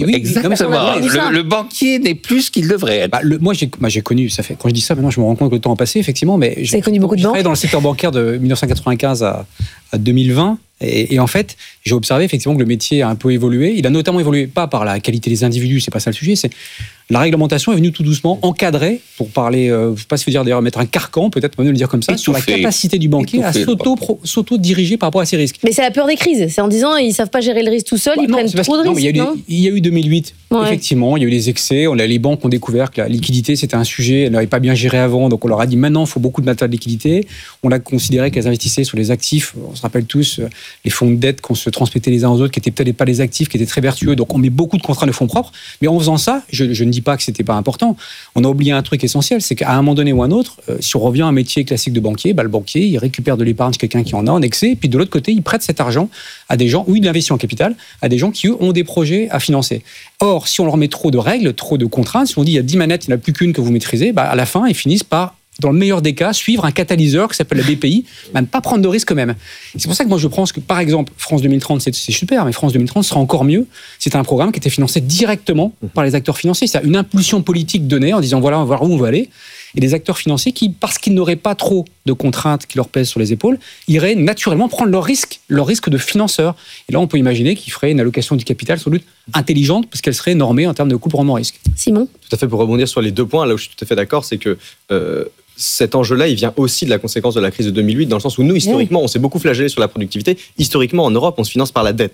Le banquier n'est plus ce qu'il devrait être. Moi, j'ai connu, ça fait, quand je dis ça, maintenant, je me rends compte que le temps a passé, effectivement, mais j'ai connu beaucoup de banques. J'ai travaillé dans le secteur bancaire de 1995 à 2020. Et en fait, j'ai observé effectivement que le métier a un peu évolué. Il a notamment évolué, pas par la qualité des individus, c'est pas ça le sujet, c'est la réglementation est venue tout doucement encadrer, pour parler, je ne sais pas si vous dire d'ailleurs mettre un carcan, peut-être mieux le dire comme ça, sur la capacité du banquier à s'auto-diriger par rapport à ses risques. Mais c'est la peur des crises, c'est en disant ils ne savent pas gérer le risque tout seuls, ils prennent trop de risques. Il y a eu 2008, effectivement, il y a eu des excès, les banques ont découvert que la liquidité c'était un sujet, elles n'avaient pas bien géré avant, donc on leur a dit maintenant il faut beaucoup de matériel de liquidité. On a considéré qu'elles investissaient sur les actifs, on se rappelle tous les fonds de dette qu'on se transmettait les uns aux autres, qui n'étaient peut-être pas les actifs, qui étaient très vertueux, donc on met beaucoup de contraintes de fonds propres, mais en faisant ça, je ne dis pas que c'était pas important, on a oublié un truc essentiel, c'est qu'à un moment donné ou un autre, si on revient à un métier classique de banquier, le banquier il récupère de l'épargne chez quelqu'un qui en a en excès, et puis de l'autre côté il prête cet argent à des gens, ou il investit en capital, à des gens qui eux ont des projets à financer. Or, si on leur met trop de règles, trop de contraintes, si on dit il y a 10 manettes, il n'y en a plus qu'une que vous maîtrisez, à la fin ils finissent par, dans le meilleur des cas, suivre un catalyseur qui s'appelle la BPI, ne pas prendre de risques eux-mêmes. C'est pour ça que moi je pense que, par exemple, France 2030, c'est super, mais France 2030 sera encore mieux. C'est un programme qui était financé directement par les acteurs financiers. C'est une impulsion politique donnée en disant voilà, on va voir où on va aller. Et les acteurs financiers qui, parce qu'ils n'auraient pas trop de contraintes qui leur pèsent sur les épaules, iraient naturellement prendre leur risque de financeur. Et là, on peut imaginer qu'ils feraient une allocation du capital sans doute intelligente, parce qu'elle serait normée en termes de coût rendement risque. Simon ? Tout à fait, pour rebondir sur les deux points, là où je suis tout à fait d'accord, c'est que cet enjeu-là, il vient aussi de la conséquence de la crise de 2008, dans le sens où nous, historiquement, on s'est beaucoup flagellé sur la productivité. Historiquement, en Europe, on se finance par la dette.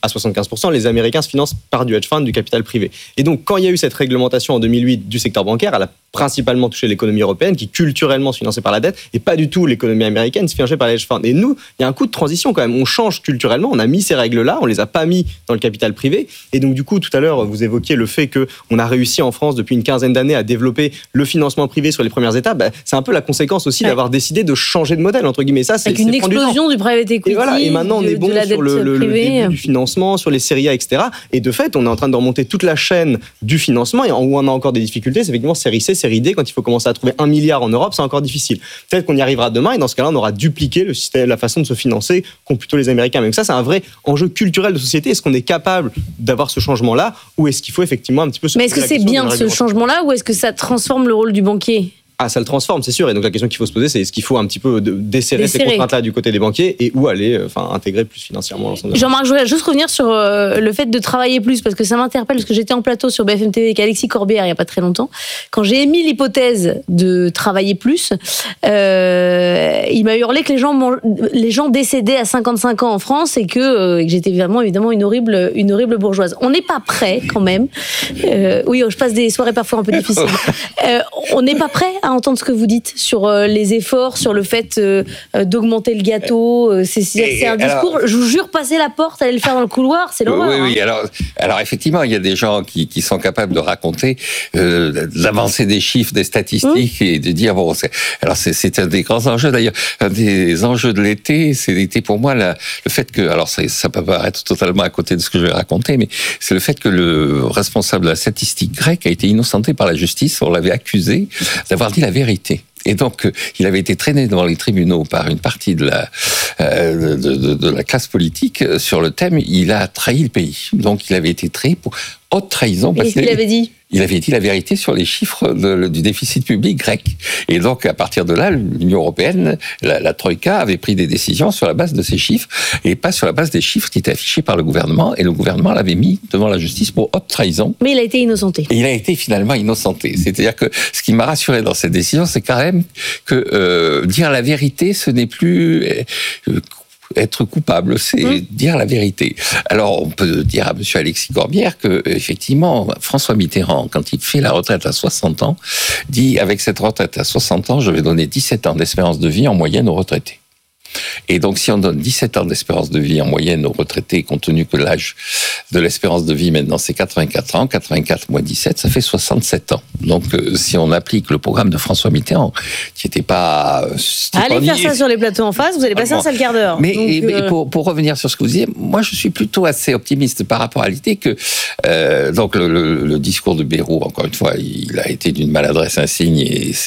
à 75%, les Américains se financent par du hedge fund, du capital privé. Et donc, quand il y a eu cette réglementation en 2008 du secteur bancaire, elle a principalement touché l'économie européenne, qui culturellement se finançait par la dette, et pas du tout l'économie américaine se finançait par les hedge funds. Et nous, il y a un coup de transition quand même. On change culturellement, on a mis ces règles-là, on les a pas mis dans le capital privé. Et donc, du coup, tout à l'heure, vous évoquiez le fait qu'on a réussi en France depuis une quinzaine d'années à développer le financement privé sur les premières étapes. C'est un peu la conséquence aussi d'avoir décidé de changer de modèle, entre guillemets. Ça, avec une explosion du private equity. Et voilà. Et maintenant, on est bon sur le début du financement, sur les séries A, etc. Et de fait, on est en train de remonter toute la chaîne du financement. Et où on a encore des difficultés, c'est effectivement série C, série D. Quand il faut commencer à trouver 1 milliard en Europe, c'est encore difficile. Peut-être qu'on y arrivera demain. Et dans ce cas-là, on aura dupliqué le système, la façon de se financer qu'ont plutôt les Américains. Mais donc ça, c'est un vrai enjeu culturel de société. Est-ce qu'on est capable d'avoir ce changement-là, ou est-ce qu'il faut effectivement un petit peu se Mais est-ce que c'est bien ce changement-là, ou est-ce que ça transforme le rôle du banquier ? Ah, ça le transforme, c'est sûr. Et donc la question qu'il faut se poser, c'est est-ce qu'il faut un petit peu desserrer ces contraintes-là du côté des banquiers et où aller intégrer plus financièrement l'ensemble. Jean-Marc, je voulais juste revenir sur le fait de travailler plus, parce que ça m'interpelle, parce que j'étais en plateau sur BFM TV avec Alexis Corbière il n'y a pas très longtemps. Quand j'ai émis l'hypothèse de travailler plus, il m'a hurlé que les gens décédaient à 55 ans en France et que j'étais évidemment une horrible bourgeoise. On n'est pas prêt quand même. Oui, je passe des soirées parfois un peu difficiles. On n'est pas prêt à entendre ce que vous dites sur les efforts, sur le fait d'augmenter le gâteau. C'est un discours, je vous jure, passer la porte, aller le faire dans le couloir, c'est l'horreur. Oui. Alors effectivement, il y a des gens qui sont capables de raconter l'avancée des chiffres, des statistiques et de dire bon. C'est un des grands enjeux d'ailleurs. Un des enjeux de l'été, c'était pour moi le fait que, alors ça peut paraître totalement à côté de ce que je vais raconter, mais c'est le fait que le responsable de la statistique grecque a été innocenté par la justice. On l'avait accusé d'avoir dit la vérité. Et donc, il avait été traîné devant les tribunaux par une partie de la classe politique sur le thème « il a trahi le pays ». Donc, il avait été traité pour haute trahison. Qu'est-ce qu'il avait dit ? Il avait dit la vérité sur les chiffres du déficit public grec. Et donc, à partir de là, l'Union européenne, la Troïka, avait pris des décisions sur la base de ces chiffres et pas sur la base des chiffres qui étaient affichés par le gouvernement. Et le gouvernement l'avait mis devant la justice pour haute trahison. Mais il a été innocenté. Et il a été finalement innocenté. C'est-à-dire que ce qui m'a rassuré dans cette décision, c'est quand même que dire la vérité, ce n'est plus être coupable, c'est dire la vérité. Alors, on peut dire à M. Alexis Corbière que, effectivement, François Mitterrand, quand il fait la retraite à 60 ans, dit, avec cette retraite à 60 ans, je vais donner 17 ans d'espérance de vie en moyenne aux retraités. Et donc, si on donne 17 ans d'espérance de vie en moyenne aux retraités, compte tenu que l'âge de l'espérance de vie maintenant c'est 84 ans, 84 moins 17, ça fait 67 ans. Donc, si on applique le programme de François Mitterrand, qui n'était pas... Allez faire ça sur les plateaux en face, vous allez passer un sale quart d'heure. Mais pour revenir sur ce que vous disiez, moi je suis plutôt assez optimiste par rapport à l'idée que donc le discours de Bayrou, encore une fois, il a été d'une maladresse insigne.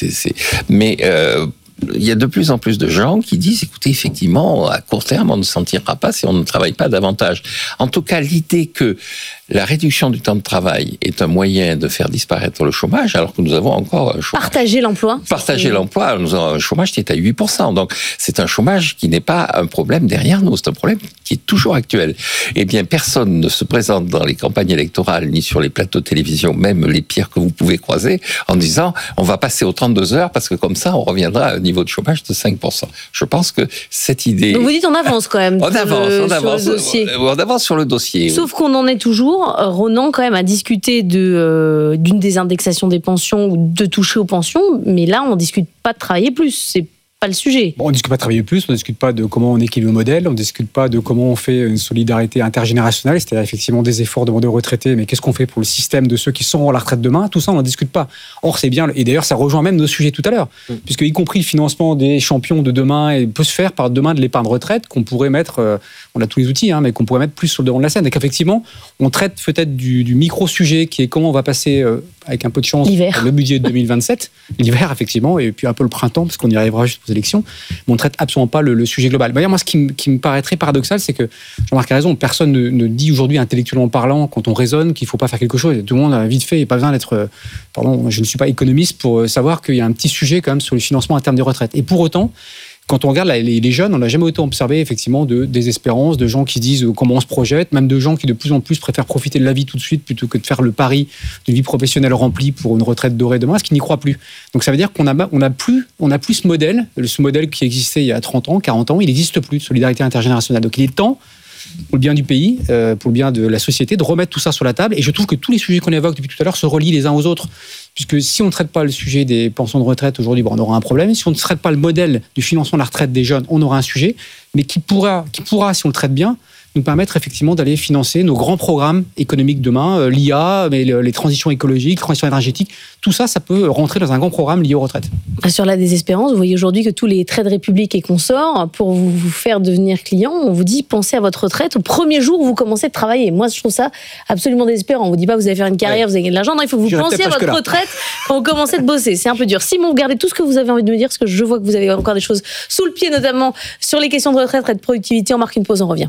Mais il y a de plus en plus de gens qui disent, écoutez, effectivement, à court terme, on ne s'en tirera pas si on ne travaille pas davantage. En tout cas, l'idée que la réduction du temps de travail est un moyen de faire disparaître le chômage, alors que nous avons encore un chômage. Partager l'emploi. Partager l'emploi, nous avons un chômage qui est à 8%. Donc, c'est un chômage qui n'est pas un problème derrière nous, c'est un problème qui est toujours actuel. Eh bien, personne ne se présente dans les campagnes électorales, ni sur les plateaux de télévision, même les pires que vous pouvez croiser, en disant, on va passer aux 32 heures, parce que comme ça, on reviendra à un niveau de chômage de 5%. Je pense que cette idée... Donc vous dites, on avance quand même. On avance sur le dossier. Sauf qu'on en est toujours, Ronan, quand même, à discuter d'une désindexation des pensions ou de toucher aux pensions, mais là, on ne discute pas de travailler plus. C'est pas le sujet. Bon, on ne discute pas de travailler plus, on ne discute pas de comment on équilibre le modèle, on ne discute pas de comment on fait une solidarité intergénérationnelle, c'est-à-dire effectivement des efforts demandés aux retraités, mais qu'est-ce qu'on fait pour le système de ceux qui seront à la retraite demain? Tout ça, on n'en discute pas. Or, c'est bien, et d'ailleurs, ça rejoint même nos sujets tout à l'heure, puisque y compris le financement des champions de demain peut se faire par demain de l'épargne retraite qu'on pourrait mettre, on a tous les outils, mais qu'on pourrait mettre plus sur le devant de la scène. Donc effectivement, on traite peut-être du micro-sujet qui est comment on va passer, avec un peu de chance, le budget de 2027, l'hiver effectivement, et puis un peu le printemps, parce qu'on y arrivera juste aux élections, mais on ne traite absolument pas le sujet global. D'ailleurs, moi, ce qui me paraît très paradoxal, c'est que Jean-Marc a raison, personne ne dit aujourd'hui, intellectuellement parlant, quand on raisonne, qu'il ne faut pas faire quelque chose. Tout le monde a vite fait, il n'y a pas besoin d'être... Pardon, je ne suis pas économiste pour savoir qu'il y a un petit sujet quand même sur le financement interne des retraites. Et pour autant, quand on regarde les jeunes, on n'a jamais autant observé effectivement de désespérance, de gens qui disent comment on se projette, même de gens qui de plus en plus préfèrent profiter de la vie tout de suite plutôt que de faire le pari d'une vie professionnelle remplie pour une retraite dorée demain, ce qui n'y croit plus. Donc ça veut dire qu'on n'a plus ce modèle qui existait il y a 30 ans, 40 ans, il n'existe plus de solidarité intergénérationnelle. Donc il est temps pour le bien du pays, pour le bien de la société, de remettre tout ça sur la table. Et je trouve que tous les sujets qu'on évoque depuis tout à l'heure se relient les uns aux autres. Puisque si on ne traite pas le sujet des pensions de retraite aujourd'hui, on aura un problème. Si on ne traite pas le modèle du financement de la retraite des jeunes, on aura un sujet. Mais qui pourra, si on le traite bien, nous permettre effectivement d'aller financer nos grands programmes économiques demain, l'IA, mais les transitions écologiques, transitions énergétiques, tout ça, ça peut rentrer dans un grand programme lié aux retraites. Sur la désespérance, vous voyez aujourd'hui que tous les trades République et consorts, pour vous faire devenir client, on vous dit pensez à votre retraite au premier jour où vous commencez de travailler. Moi, je trouve ça absolument désespérant. On vous dit pas vous allez faire une carrière, vous allez gagner de l'argent. Non, il faut que vous pensiez à votre retraite quand vous commencez de bosser. C'est un peu dur. Simon, vous gardez tout ce que vous avez envie de me dire, parce que je vois que vous avez encore des choses sous le pied, notamment sur les questions de retraite et de productivité. On marque une pause, on revient.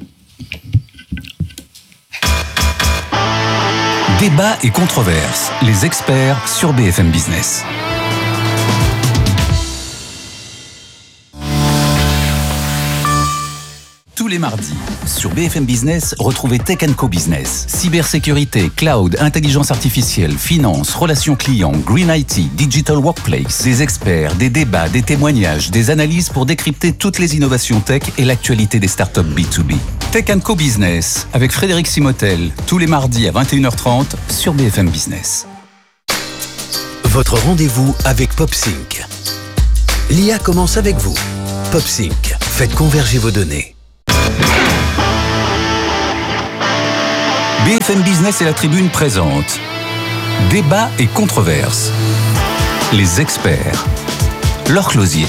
Débat et controverses, les experts sur BFM Business. Tous les mardis, sur BFM Business, retrouvez Tech & Co Business. Cybersécurité, cloud, intelligence artificielle, finance, relations clients, Green IT, Digital Workplace. Des experts, des débats, des témoignages, des analyses pour décrypter toutes les innovations tech et l'actualité des startups B2B. Tech & Co Business, avec Frédéric Simotel, tous les mardis à 21h30 sur BFM Business. Votre rendez-vous avec PopSync. L'IA commence avec vous. PopSync, faites converger vos données. BFM Business et la Tribune présentent Débat et controverses. Les experts. Laure Closier.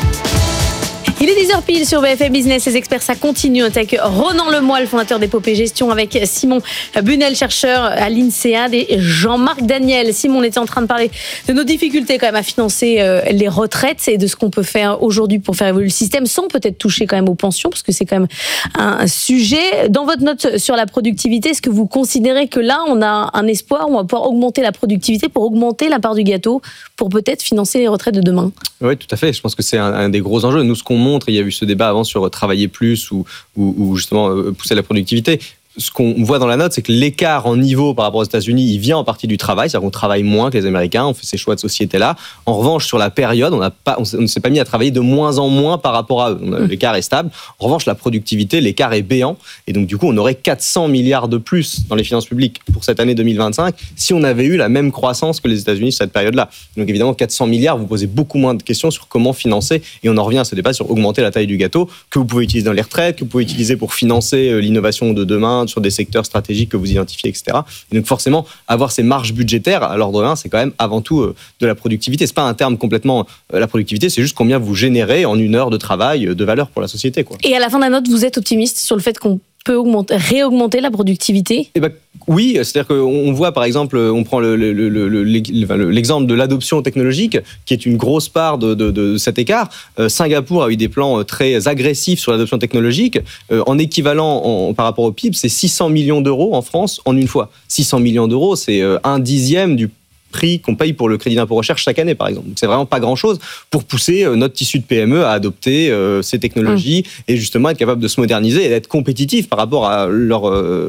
Il est 10h pile sur BFM Business, les experts, ça continue. Avec Ronan Lemoyle, fondateur d'Épopée Gestion, avec Simon Bunel, chercheur à l'INSEAD, et Jean-Marc Daniel. Simon, on était en train de parler de nos difficultés quand même à financer les retraites et de ce qu'on peut faire aujourd'hui pour faire évoluer le système sans peut-être toucher quand même aux pensions, parce que c'est quand même un sujet. Dans votre note sur la productivité, est-ce que vous considérez que là, on a un espoir, on va pouvoir augmenter la productivité pour augmenter la part du gâteau, pour peut-être financer les retraites de demain? Oui, tout à fait. Je pense que c'est un des gros enjeux. Nous, ce qu'on montre, il y a eu ce débat avant sur travailler plus ou justement pousser la productivité. Ce qu'on voit dans la note, c'est que l'écart en niveau par rapport aux États-Unis, il vient en partie du travail, c'est-à-dire qu'on travaille moins que les Américains, on fait ces choix de société-là. En revanche, sur la période, on ne s'est pas mis à travailler de moins en moins par rapport à eux. L'écart est stable. En revanche, la productivité, l'écart est béant. Et donc, du coup, on aurait 400 milliards de plus dans les finances publiques pour cette année 2025 si on avait eu la même croissance que les États-Unis sur cette période-là. Donc, évidemment, 400 milliards, vous posez beaucoup moins de questions sur comment financer. Et on en revient à ce débat sur augmenter la taille du gâteau que vous pouvez utiliser dans les retraites, que vous pouvez utiliser pour financer l'innovation de demain, sur des secteurs stratégiques que vous identifiez, etc. Et donc forcément, avoir ces marges budgétaires à l'ordre 1, c'est quand même avant tout de la productivité. C'est pas un terme complètement la productivité, c'est juste combien vous générez en une heure de travail de valeur pour la société, quoi. Et à la fin de la note, vous êtes optimiste sur le fait qu'on peut réaugmenter la productivité? Oui, c'est-à-dire qu'on voit par exemple, on prend l'exemple de l'adoption technologique, qui est une grosse part de cet écart. Singapour a eu des plans très agressifs sur l'adoption technologique. En équivalent par rapport au PIB, c'est 600 millions d'euros en France en une fois. 600 millions d'euros, c'est 1/10 du prix qu'on paye pour le crédit d'impôt recherche chaque année, par exemple. Donc, c'est vraiment pas grand-chose pour pousser notre tissu de PME à adopter ces technologies et justement être capable de se moderniser et d'être compétitif par rapport à leurs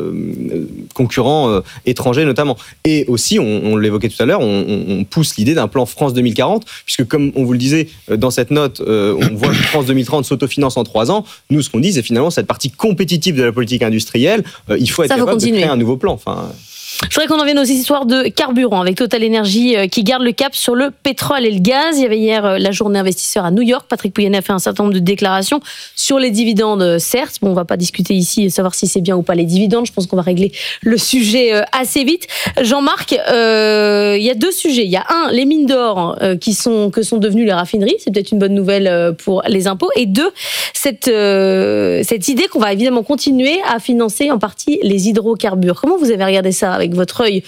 concurrents étrangers notamment. Et aussi, on l'évoquait tout à l'heure, on pousse l'idée d'un plan France 2040, puisque comme on vous le disait dans cette note, on voit que France 2030 s'autofinance en 3 ans. Nous, ce qu'on dit, c'est finalement cette partie compétitive de la politique industrielle, il faut être capable de créer un nouveau plan. Je voudrais qu'on en vienne aux histoires de carburant avec Total Energy qui garde le cap sur le pétrole et le gaz. Il y avait hier la journée investisseur à New York. Patrick Pouyanné a fait un certain nombre de déclarations sur les dividendes, certes. Bon, on va pas discuter ici et savoir si c'est bien ou pas les dividendes. Je pense qu'on va régler le sujet assez vite. Jean-Marc, il y a 2 sujets. Il y a les mines d'or que sont devenues les raffineries. C'est peut-être une bonne nouvelle pour les impôts. Et 2, cette idée qu'on va évidemment continuer à financer en partie les hydrocarbures. Comment vous avez regardé ça avec votre œil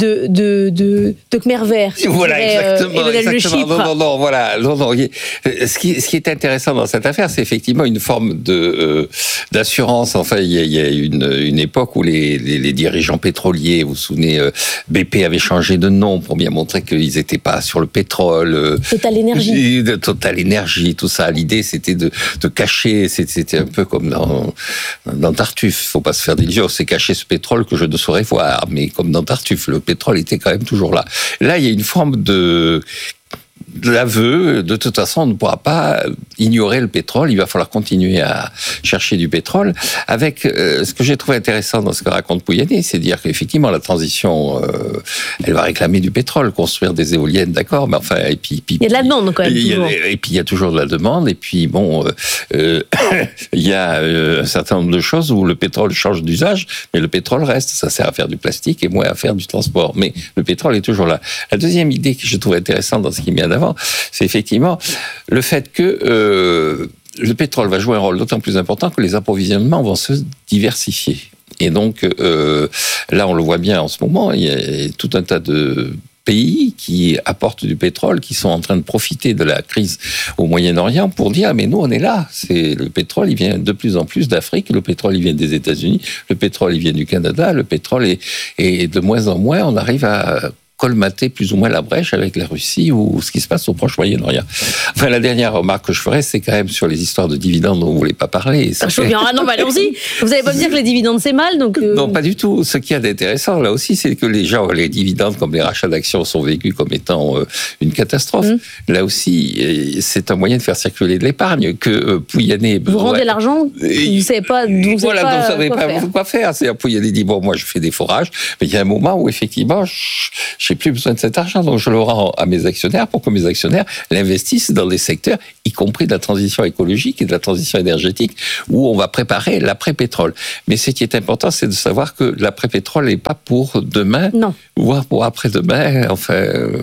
de Khmer vert? Voilà, exactement. Non, voilà. Ce qui est intéressant dans cette affaire, c'est effectivement une forme d'assurance. Enfin, il y a une époque où les dirigeants pétroliers, vous vous souvenez, BP avait changé de nom pour bien montrer qu'ils n'étaient pas sur le pétrole. Total Énergie. Total Énergie, tout ça. L'idée, c'était de cacher. C'était un peu comme dans Tartuffe. Faut pas se faire d'illusions. C'est cacher ce pétrole que je ne saurais voir. Mais comme dans Tartuffe, le pétrole était quand même toujours là. Là, il y a une forme l'aveu, de toute façon, on ne pourra pas ignorer le pétrole. Il va falloir continuer à chercher du pétrole. Avec ce que j'ai trouvé intéressant dans ce que raconte Pouyanné, c'est de dire qu'effectivement, la transition, elle va réclamer du pétrole, construire des éoliennes, d'accord, mais enfin, et puis il y a de la demande quand même. Et puis il y a toujours de la demande. Et puis bon, il y a un certain nombre de choses où le pétrole change d'usage, mais le pétrole reste. Ça sert à faire du plastique et moins à faire du transport. Mais le pétrole est toujours là. La deuxième idée que je trouve intéressante dans ce qui est mis en avant, c'est effectivement le fait que le pétrole va jouer un rôle d'autant plus important que les approvisionnements vont se diversifier. Et donc, là, on le voit bien en ce moment, il y a tout un tas de pays qui apportent du pétrole, qui sont en train de profiter de la crise au Moyen-Orient pour dire, mais nous, on est là. Le pétrole, il vient de plus en plus d'Afrique, le pétrole, il vient des États-Unis, le pétrole, il vient du Canada, le pétrole est de moins en moins, on arrive à colmater plus ou moins la brèche avec la Russie ou ce qui se passe au Proche-Moyen-Orient. Enfin, la dernière remarque que je ferais, c'est quand même sur les histoires de dividendes dont vous ne voulez pas parler. Non, mais allons-y. Vous n'allez pas me dire que les dividendes, c'est mal, donc... Non, pas du tout. Ce qu'il y a d'intéressant, là aussi, c'est que les dividendes, comme les rachats d'actions, sont vécus comme étant une catastrophe. Là aussi, c'est un moyen de faire circuler de l'épargne que Pouyanné... Vous rendez l'argent, vous ne savez pas d'où vous savez pas quoi faire. C'est Pouyanné dit, bon, moi, je fais des forages, mais il y a un moment où, effectivement, j'ai plus besoin de cet argent, donc je le rends à mes actionnaires pour que mes actionnaires l'investissent dans des secteurs, y compris de la transition écologique et de la transition énergétique, où on va préparer l'après-pétrole. Mais ce qui est important, c'est de savoir que l'après-pétrole n'est pas pour demain, voire pour après-demain, enfin...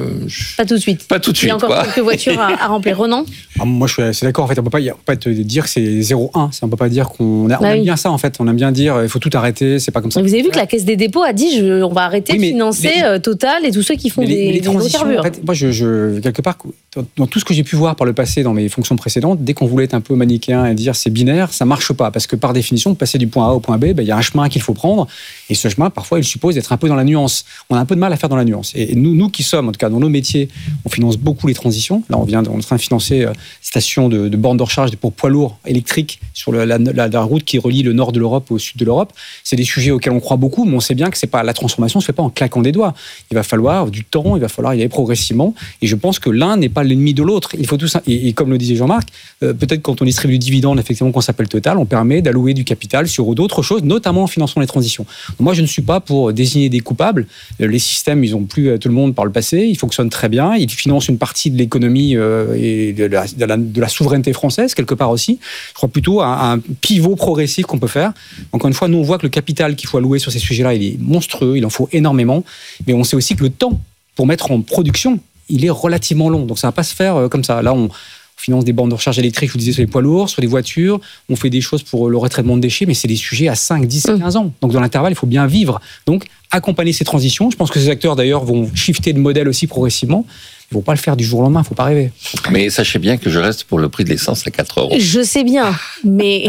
Pas tout de suite. Pas tout de suite, il y a encore quelques voitures à remplir. Renan ? Moi, je suis assez d'accord. En fait, on peut pas te dire que c'est 0,1. On ne peut pas dire qu'on aime bien ça, en fait. On aime bien dire il faut tout arrêter, c'est pas comme ça. Vous avez vu que la Caisse des dépôts a dit on va arrêter de financer Total et tous ceux qui font des hydrocarbures. En fait, moi, quelque part, dans tout ce que j'ai pu voir par le passé, dans mes fonctions précédentes, dès qu'on voulait être un peu manichéen et dire c'est binaire, ça marche pas. Parce que par définition, de passer du point A au point B, il y a un chemin qu'il faut prendre. Et ce chemin, parfois, il suppose d'être un peu dans la nuance. On a un peu de mal à faire dans la nuance. Et nous qui sommes, en tout cas, dans nos métiers, on finance beaucoup les transitions. Là, on est en train de financer station de bornes de recharge pour poids lourds électriques sur la route qui relie le nord de l'Europe au sud de l'Europe. C'est des sujets auxquels on croit beaucoup, mais on sait bien que la transformation ne se fait pas en claquant des doigts. Il va falloir du temps, il va falloir y aller progressivement. Et je pense que l'un n'est pas l'ennemi de l'autre. Il faut tout ça. Et comme le disait Jean-Marc, peut-être quand on distribue du dividende, effectivement, qu'on s'appelle Total, on permet d'allouer du capital sur d'autres choses, notamment en finançant les transitions. Donc moi, je ne suis pas pour désigner des coupables. Les systèmes, ils ont plu à tout le monde par le passé. Ils fonctionnent très bien. Ils financent une partie de l'économie et de la souveraineté française, quelque part aussi. Je crois plutôt à un pivot progressif qu'on peut faire. Encore une fois, nous, on voit que le capital qu'il faut allouer sur ces sujets-là, il est monstrueux. Il en faut énormément. Mais on sait aussi que le temps pour mettre en production, il est relativement long. Donc ça ne va pas se faire comme ça. Là, on finance des bornes de recharge électrique, je vous disais, sur les poids lourds, sur les voitures. On fait des choses pour le retraitement de déchets, mais c'est des sujets à 5, 10, 15 ans. Donc dans l'intervalle, il faut bien vivre. Donc accompagner ces transitions. Je pense que ces acteurs, d'ailleurs, vont shifter de modèle aussi progressivement. Ils ne vont pas le faire du jour au lendemain, il ne faut pas rêver. Mais sachez bien que je reste pour le prix de l'essence à 4 €. Je sais bien, mais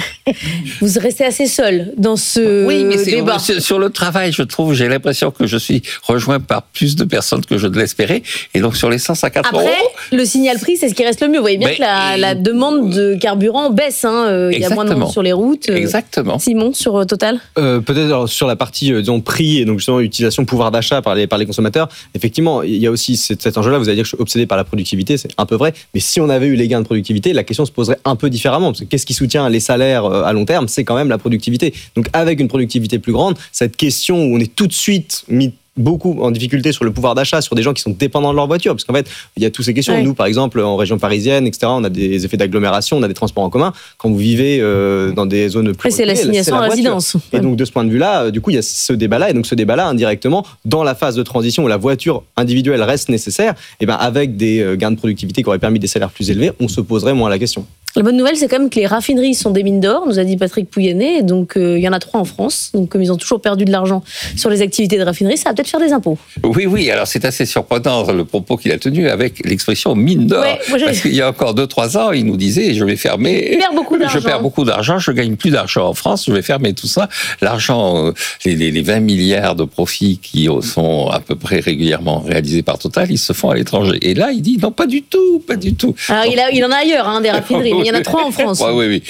vous restez assez seul dans ce débat. Sur le travail, je trouve, j'ai l'impression que je suis rejoint par plus de personnes que je ne l'espérais. Et donc sur l'essence à 4 €... Après, le signal prix, c'est ce qui reste le mieux. Vous voyez bien que la demande de carburant baisse. Il y a moins de monde sur les routes. Exactement. Simon, sur Total peut-être sur la partie prix et donc justement utilisation pouvoir d'achat par les consommateurs. Effectivement, il y a aussi cet enjeu-là. Vous allez dire que je suis obsédé par la productivité, c'est un peu vrai. Mais si on avait eu les gains de productivité, la question se poserait un peu différemment. Parce que qu'est-ce qui soutient les salaires à long terme ? C'est quand même la productivité. Donc avec une productivité plus grande, cette question où on est tout de suite mis beaucoup en difficulté sur le pouvoir d'achat, sur des gens qui sont dépendants de leur voiture, parce qu'en fait, il y a toutes ces questions. Nous, par exemple, en région parisienne, etc., on a des effets d'agglomération, on a des transports en commun. Quand vous vivez dans des zones plus c'est l'assignation à résidence. Et donc, de ce point de vue-là, du coup, il y a ce débat-là. Et donc, ce débat-là, indirectement, dans la phase de transition où la voiture individuelle reste nécessaire, et ben, avec des gains de productivité qui auraient permis des salaires plus élevés, on se poserait moins la question. La bonne nouvelle, c'est quand même que les raffineries sont des mines d'or, nous a dit Patrick Pouyanné. Donc, il y en a 3 en France. Donc, comme ils ont toujours perdu de l'argent sur les activités de raffinerie, ça va peut-être faire des impôts. Oui. Alors, c'est assez surprenant le propos qu'il a tenu avec l'expression mine d'or. Parce qu'il y a encore 2-3 ans, il nous disait je vais fermer. Je perds beaucoup d'argent. Je gagne plus d'argent en France. Je vais fermer tout ça. L'argent, les 20 milliards de profits qui sont à peu près régulièrement réalisés par Total, ils se font à l'étranger. Et là, il dit non, pas du tout. Alors, il en a ailleurs, des raffineries. Il y en a 3 en France. Oui.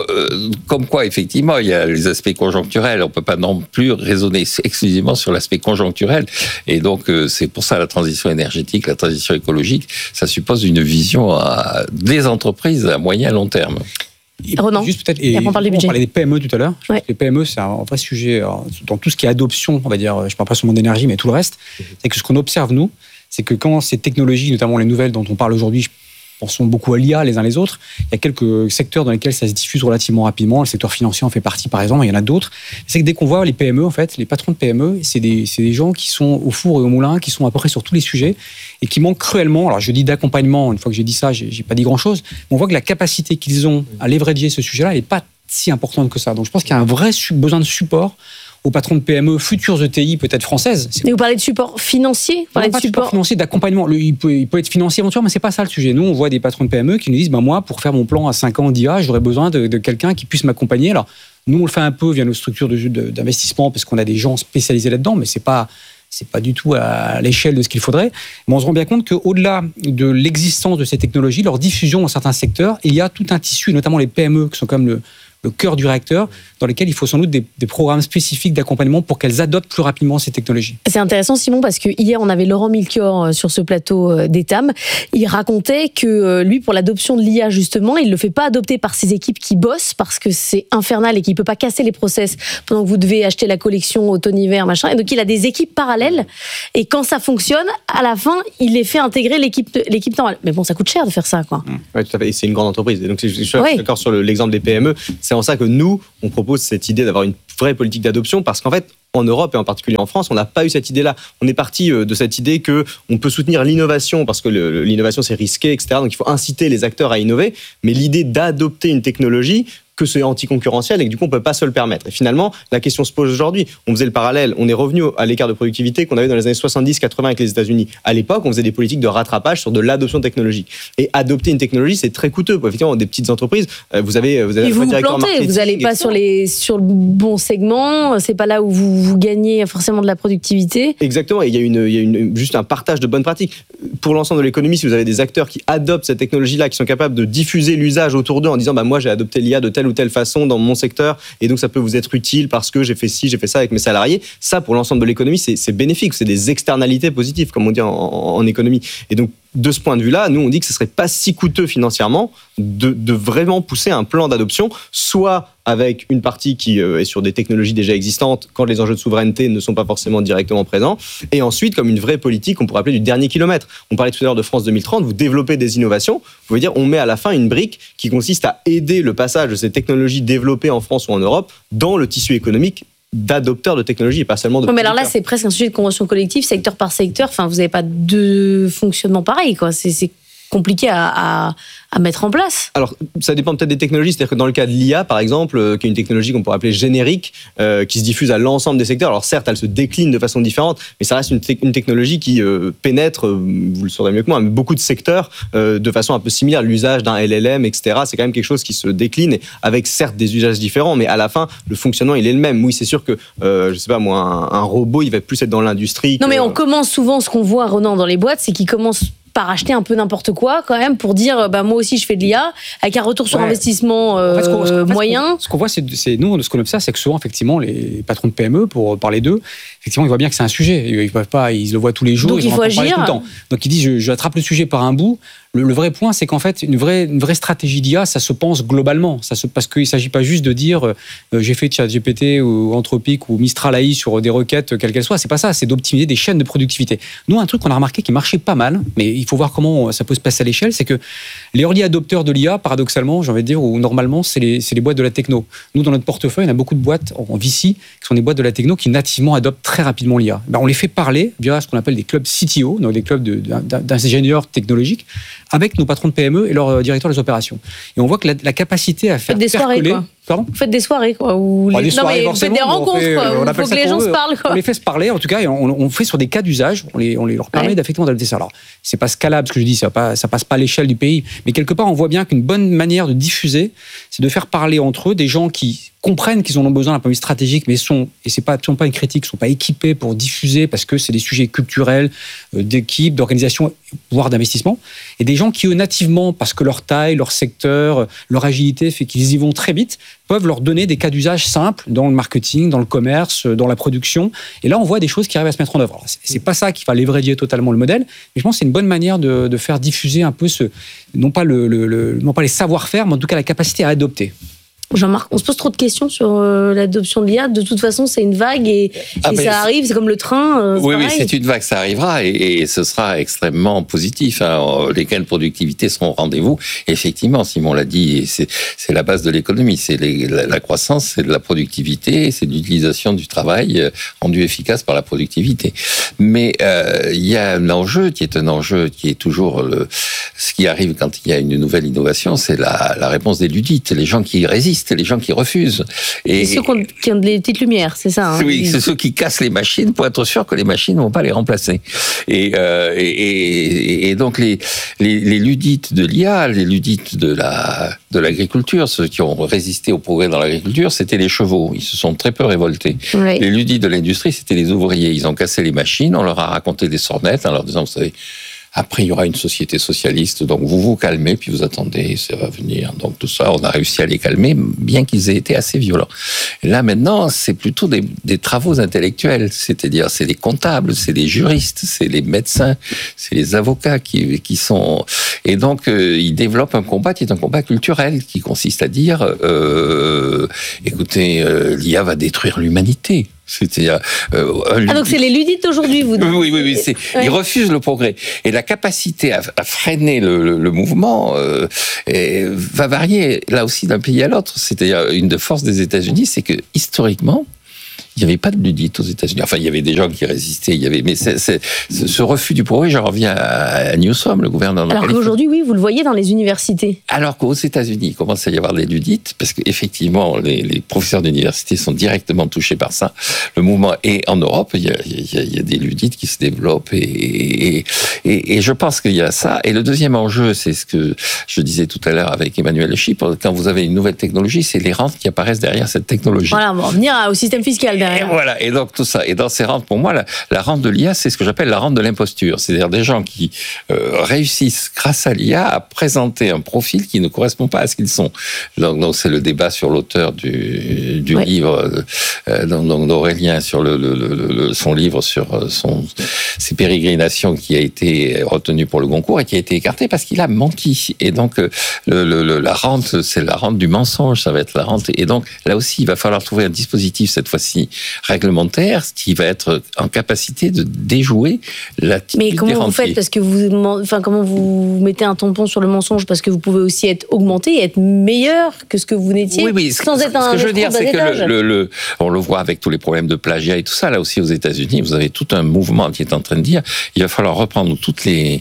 Comme quoi, effectivement, il y a les aspects conjoncturels. On ne peut pas non plus raisonner exclusivement sur l'aspect conjoncturel. Et donc, c'est pour ça la transition énergétique, la transition écologique, ça suppose une vision des entreprises à moyen et long terme. Ronan, juste peut-être, on parlait des PME tout à l'heure. Les PME, c'est un vrai sujet dans tout ce qui est adoption, on va dire, je ne parle pas seulement d'énergie, mais tout le reste. C'est que ce qu'on observe, nous, c'est que quand ces technologies, notamment les nouvelles dont on parle aujourd'hui, pensons beaucoup à l'IA les uns les autres, il y a quelques secteurs dans lesquels ça se diffuse relativement rapidement. Le secteur financier en fait partie, par exemple, il y en a d'autres. C'est que dès qu'on voit les PME, en fait, les patrons de PME, c'est des gens qui sont au four et au moulin, qui sont à peu près sur tous les sujets et qui manquent cruellement. Alors, je dis d'accompagnement, une fois que j'ai dit ça, j'ai pas dit grand-chose, mais on voit que la capacité qu'ils ont à leverager ce sujet-là, elle n'est pas si importante que ça. Donc, je pense qu'il y a un vrai besoin de support aux patrons de PME, futures ETI, peut-être françaises. Mais vous parlez de support financier, pas de support financier, d'accompagnement. Il peut être financier éventuellement, mais c'est pas ça le sujet. Nous, on voit des patrons de PME qui nous disent, moi, pour faire mon plan à 5 ans d'IA, j'aurais besoin de quelqu'un qui puisse m'accompagner. Alors, nous, on le fait un peu via nos structures d'investissement, parce qu'on a des gens spécialisés là-dedans, mais c'est pas du tout à l'échelle de ce qu'il faudrait. Mais on se rend bien compte qu'au-delà de l'existence de ces technologies, leur diffusion dans certains secteurs, il y a tout un tissu, notamment les PME, qui sont comme le cœur du réacteur, dans lesquels il faut sans doute des programmes spécifiques d'accompagnement pour qu'elles adoptent plus rapidement ces technologies. C'est intéressant, Simon, parce que hier, on avait Laurent Milchior sur ce plateau d'Etam. Il racontait que lui, pour l'adoption de l'IA, justement, il ne le fait pas adopter par ses équipes qui bossent, parce que c'est infernal et qu'il ne peut pas casser les process pendant que vous devez acheter la collection automne-hiver, machin. Et donc, il a des équipes parallèles. Et quand ça fonctionne, à la fin, il les fait intégrer l'équipe normale. Mais bon, ça coûte cher de faire ça, quoi. Oui, tout à fait. Et c'est une grande entreprise. Et donc, je suis d'accord sur l'exemple des PME. C'est en ça que nous, on propose cette idée d'avoir une vraie politique d'adoption, parce qu'en fait, en Europe et en particulier en France, on n'a pas eu cette idée-là. On est parti de cette idée que on peut soutenir l'innovation parce que l'innovation c'est risqué, etc. Donc il faut inciter les acteurs à innover. Mais l'idée d'adopter une technologie, que c'est anticoncurrentiel et que du coup on peut pas se le permettre. Et finalement, la question se pose aujourd'hui. On faisait le parallèle, on est revenu à l'écart de productivité qu'on avait dans les années 70-80 avec les États-Unis. À l'époque, on faisait des politiques de rattrapage sur de l'adoption technologique. Et adopter une technologie, c'est très coûteux. Effectivement, des petites entreprises, vous avez et vous vous plantez, vous n'allez pas sur le bon segment, c'est pas là où vous gagnez forcément de la productivité. Exactement, et il y a juste un partage de bonnes pratiques. Pour l'ensemble de l'économie, si vous avez des acteurs qui adoptent cette technologie-là, qui sont capables de diffuser l'usage autour d'eux en disant moi j'ai adopté l'IA de telle ou telle façon dans mon secteur et donc ça peut vous être utile parce que j'ai fait ci, j'ai fait ça avec mes salariés, ça pour l'ensemble de l'économie c'est bénéfique, c'est des externalités positives comme on dit en économie. Et donc de ce point de vue-là, nous on dit que ce serait pas si coûteux financièrement de vraiment pousser un plan d'adoption, soit avec une partie qui est sur des technologies déjà existantes quand les enjeux de souveraineté ne sont pas forcément directement présents, et ensuite comme une vraie politique qu'on pourrait appeler du dernier kilomètre. On parlait tout à l'heure de France 2030, vous développez des innovations, vous pouvez dire on met à la fin une brique qui consiste à aider le passage de ces technologies développées en France ou en Europe dans le tissu économique d'adopteurs de technologies et pas seulement de mais alors là c'est presque un sujet de convention collective secteur par secteur, enfin vous n'avez pas deux fonctionnements pareils quoi, c'est compliqué à mettre en place. Alors, ça dépend peut-être des technologies. C'est-à-dire que dans le cas de l'IA, par exemple, qui est une technologie qu'on pourrait appeler générique, qui se diffuse à l'ensemble des secteurs. Alors certes, elle se décline de façon différente, mais ça reste une technologie qui pénètre, vous le saurez mieux que moi, mais beaucoup de secteurs de façon un peu similaire. L'usage d'un LLM, etc., c'est quand même quelque chose qui se décline avec certes des usages différents, mais à la fin, le fonctionnement, il est le même. Oui, c'est sûr que, je sais pas moi, un robot, il va plus être dans l'industrie. Non, mais on commence souvent, ce qu'on voit, Ronan, dans les boîtes, c'est qu'ils commencent par acheter un peu n'importe quoi quand même pour dire moi aussi je fais de l'IA avec un retour sur investissement moyen. Ce qu'on voit, c'est nous, ce qu'on observe, c'est que souvent effectivement les patrons de PME, pour parler d'eux, effectivement ils voient bien que c'est un sujet, ils peuvent pas, ils le voient tous les jours, donc il faut agir tout le temps. Donc ils disent je attrape le sujet par un bout. Le vrai point, c'est qu'en fait, une vraie stratégie d'IA, ça se pense globalement. Parce qu'il ne s'agit pas juste de dire j'ai fait ChatGPT ou Anthropic ou Mistral AI sur des requêtes, quelles qu'elles soient. C'est pas ça, c'est d'optimiser des chaînes de productivité. Nous, un truc qu'on a remarqué qui marchait pas mal, mais il faut voir comment ça peut se passer à l'échelle, c'est que les early adopteurs de l'IA, paradoxalement, j'ai envie de dire, ou normalement, c'est les boîtes de la techno. Nous, dans notre portefeuille, on a beaucoup de boîtes en VC qui sont des boîtes de la techno qui nativement adoptent très rapidement l'IA. On les fait parler via ce qu'on appelle des clubs CTO, donc des clubs d'ingénieurs technologiques, avec nos patrons de PME et leurs directeurs des opérations. Et on voit que la capacité à faire des soirées, quoi. Pardon ? Vous faites des soirées, quoi. Ou des soirées, vous faites des rencontres, quoi. Il faut que les gens se parlent, quoi. On les fait se parler, en tout cas, et on fait sur des cas d'usage, on leur permet d'effectivement d'adopter ça. Alors, c'est pas scalable, ce que je dis, ça passe pas à l'échelle du pays, mais quelque part, on voit bien qu'une bonne manière de diffuser, c'est de faire parler entre eux des gens qui comprennent qu'ils en ont besoin d'un point de vue stratégique, mais sont pas une critique, sont pas équipés pour diffuser parce que c'est des sujets culturels, d'équipe, d'organisation, voire d'investissement. Et des gens qui, eux, nativement, parce que leur taille, leur secteur, leur agilité fait qu'ils y vont très vite, peuvent leur donner des cas d'usage simples dans le marketing, dans le commerce, dans la production. Et là, on voit des choses qui arrivent à se mettre en œuvre. Alors, c'est pas ça qui va leverager totalement le modèle, mais je pense que c'est une bonne manière de faire diffuser un peu non pas les savoir-faire, mais en tout cas la capacité à adopter. Jean-Marc, on se pose trop de questions sur l'adoption de l'IA. De toute façon, c'est une vague et ça arrive, c'est comme le train. Oui, c'est une vague, ça arrivera et ce sera extrêmement positif. Les gains de productivité seront au rendez-vous. Et effectivement, Simon l'a dit, c'est la base de l'économie. C'est la croissance, c'est de la productivité, c'est de l'utilisation du travail rendu efficace par la productivité. Mais il y a un enjeu qui est toujours ce qui arrive quand il y a une nouvelle innovation, c'est la réponse des ludites, les gens qui résistent. Les gens qui refusent. Et ceux qui ont des petites lumières, c'est ça, hein. Oui, c'est ceux qui cassent les machines pour être sûr que les machines ne vont pas les remplacer. Et donc les ludites de l'IA, les ludites de l'agriculture, ceux qui ont résisté au progrès dans l'agriculture, c'était les chevaux. Ils se sont très peu révoltés. Oui. Les ludites de l'industrie, c'était les ouvriers. Ils ont cassé les machines, on leur a raconté des sornettes en leur disant, vous savez, après, il y aura une société socialiste, donc vous vous calmez, puis vous attendez, ça va venir. Donc tout ça, on a réussi à les calmer, bien qu'ils aient été assez violents. Et là, maintenant, c'est plutôt des travaux intellectuels, c'est-à-dire c'est les comptables, c'est les juristes, c'est les médecins, c'est les avocats qui sont... Et donc, ils développent un combat qui est un combat culturel, qui consiste à dire, écoutez, l'IA va détruire l'humanité. C'est-à-dire, donc c'est les ludites d'aujourd'hui, vous dites. Oui. Ils refusent le progrès. Et la capacité à freiner le mouvement va varier, là aussi, d'un pays à l'autre. C'est-à-dire, une des forces des États-Unis, c'est que, historiquement, il n'y avait pas de ludites aux États-Unis. Enfin, il y avait des gens qui résistaient. Mais ce refus du progrès, je reviens à Newsom, le gouverneur de Alors qu'aujourd'hui, oui, vous le voyez dans les universités. Alors qu'aux États-Unis, il commence à y avoir des ludites, parce qu'effectivement, les professeurs d'université sont directement touchés par ça. Le mouvement, et en Europe, il y a des ludites qui se développent, et je pense qu'il y a ça. Et le deuxième enjeu, c'est ce que je disais tout à l'heure avec Emmanuel Lechy, quand vous avez une nouvelle technologie, c'est les rentes qui apparaissent derrière cette technologie. Voilà, on va revenir au système fiscal derrière. Et voilà, et donc tout ça. Et dans ces rentes, pour moi, la rente de l'IA, c'est ce que j'appelle la rente de l'imposture. C'est-à-dire des gens qui réussissent, grâce à l'IA, à présenter un profil qui ne correspond pas à ce qu'ils sont. Donc c'est le débat sur l'auteur du livre, d'Aurélien, sur son livre sur ses pérégrinations, qui a été retenu pour le Goncourt et qui a été écarté parce qu'il a menti. Et donc la rente, c'est la rente du mensonge, ça va être la rente. Et donc là aussi, il va falloir trouver un dispositif, cette fois-ci réglementaire, qui va être en capacité de déjouer l'attitude des rentiers. Mais comment vous faites, parce que comment vous mettez un tampon sur le mensonge, parce que vous pouvez aussi être augmenté et être meilleur que ce que vous n'étiez, sans être un... Ce que je veux dire, c'est que on le voit avec tous les problèmes de plagiat et tout ça, là aussi aux États-Unis, vous avez tout un mouvement qui est en train de dire, il va falloir reprendre toutes les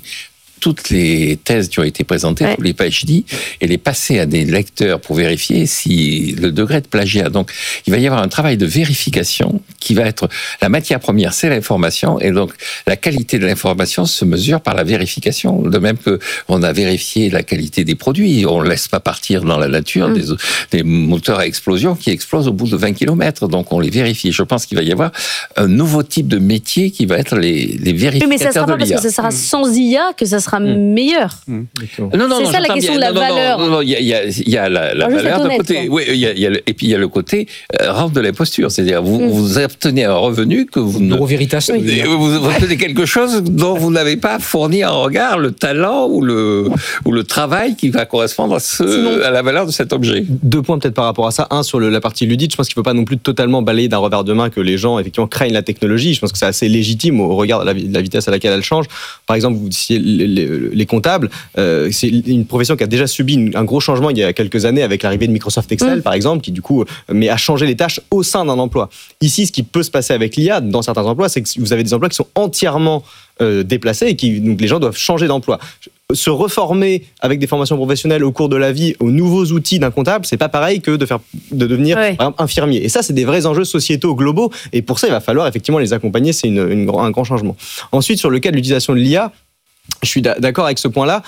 thèses qui ont été présentées, tous les PhD, et les passer à des lecteurs pour vérifier si le degré de plagiat. Donc, il va y avoir un travail de vérification qui va être... La matière première, c'est l'information, et donc la qualité de l'information se mesure par la vérification. De même que on a vérifié la qualité des produits. On ne laisse pas partir dans la nature des moteurs à explosion qui explosent au bout de 20 km. Donc, on les vérifie. Je pense qu'il va y avoir un nouveau type de métier qui va être les vérificateurs de l'IA. Mais ça sera pas parce que ça sera sans IA que ça sera meilleur. Non, c'est ça la question de la valeur. Non, il y a la valeur d'un côté. Oui, et puis il y a le côté rente de l'imposture. C'est-à-dire, vous obtenez un revenu que vous ne... Veritas. Vous obtenez quelque chose dont vous n'avez pas fourni en regard le talent ou le travail qui va correspondre à la valeur de cet objet. 2 points peut-être par rapport à ça. Un, sur la partie ludique, je pense qu'il ne faut pas non plus totalement balayer d'un revers de main que les gens, effectivement, craignent la technologie. Je pense que c'est assez légitime au regard de la vitesse à laquelle elle change. Par exemple, vous disiez les comptables, c'est une profession qui a déjà subi un gros changement il y a quelques années avec l'arrivée de Microsoft Excel, par exemple, qui du coup a changé les tâches au sein d'un emploi. Ici, ce qui peut se passer avec l'IA dans certains emplois, c'est que vous avez des emplois qui sont entièrement déplacés et donc les gens doivent changer d'emploi. Se reformer avec des formations professionnelles au cours de la vie aux nouveaux outils d'un comptable, c'est pas pareil que de devenir par exemple, infirmier. Et ça, c'est des vrais enjeux sociétaux globaux. Et pour ça, il va falloir effectivement les accompagner. C'est un grand changement. Ensuite, sur le cas de l'utilisation de l'IA, Je suis d'accord avec ce point-là,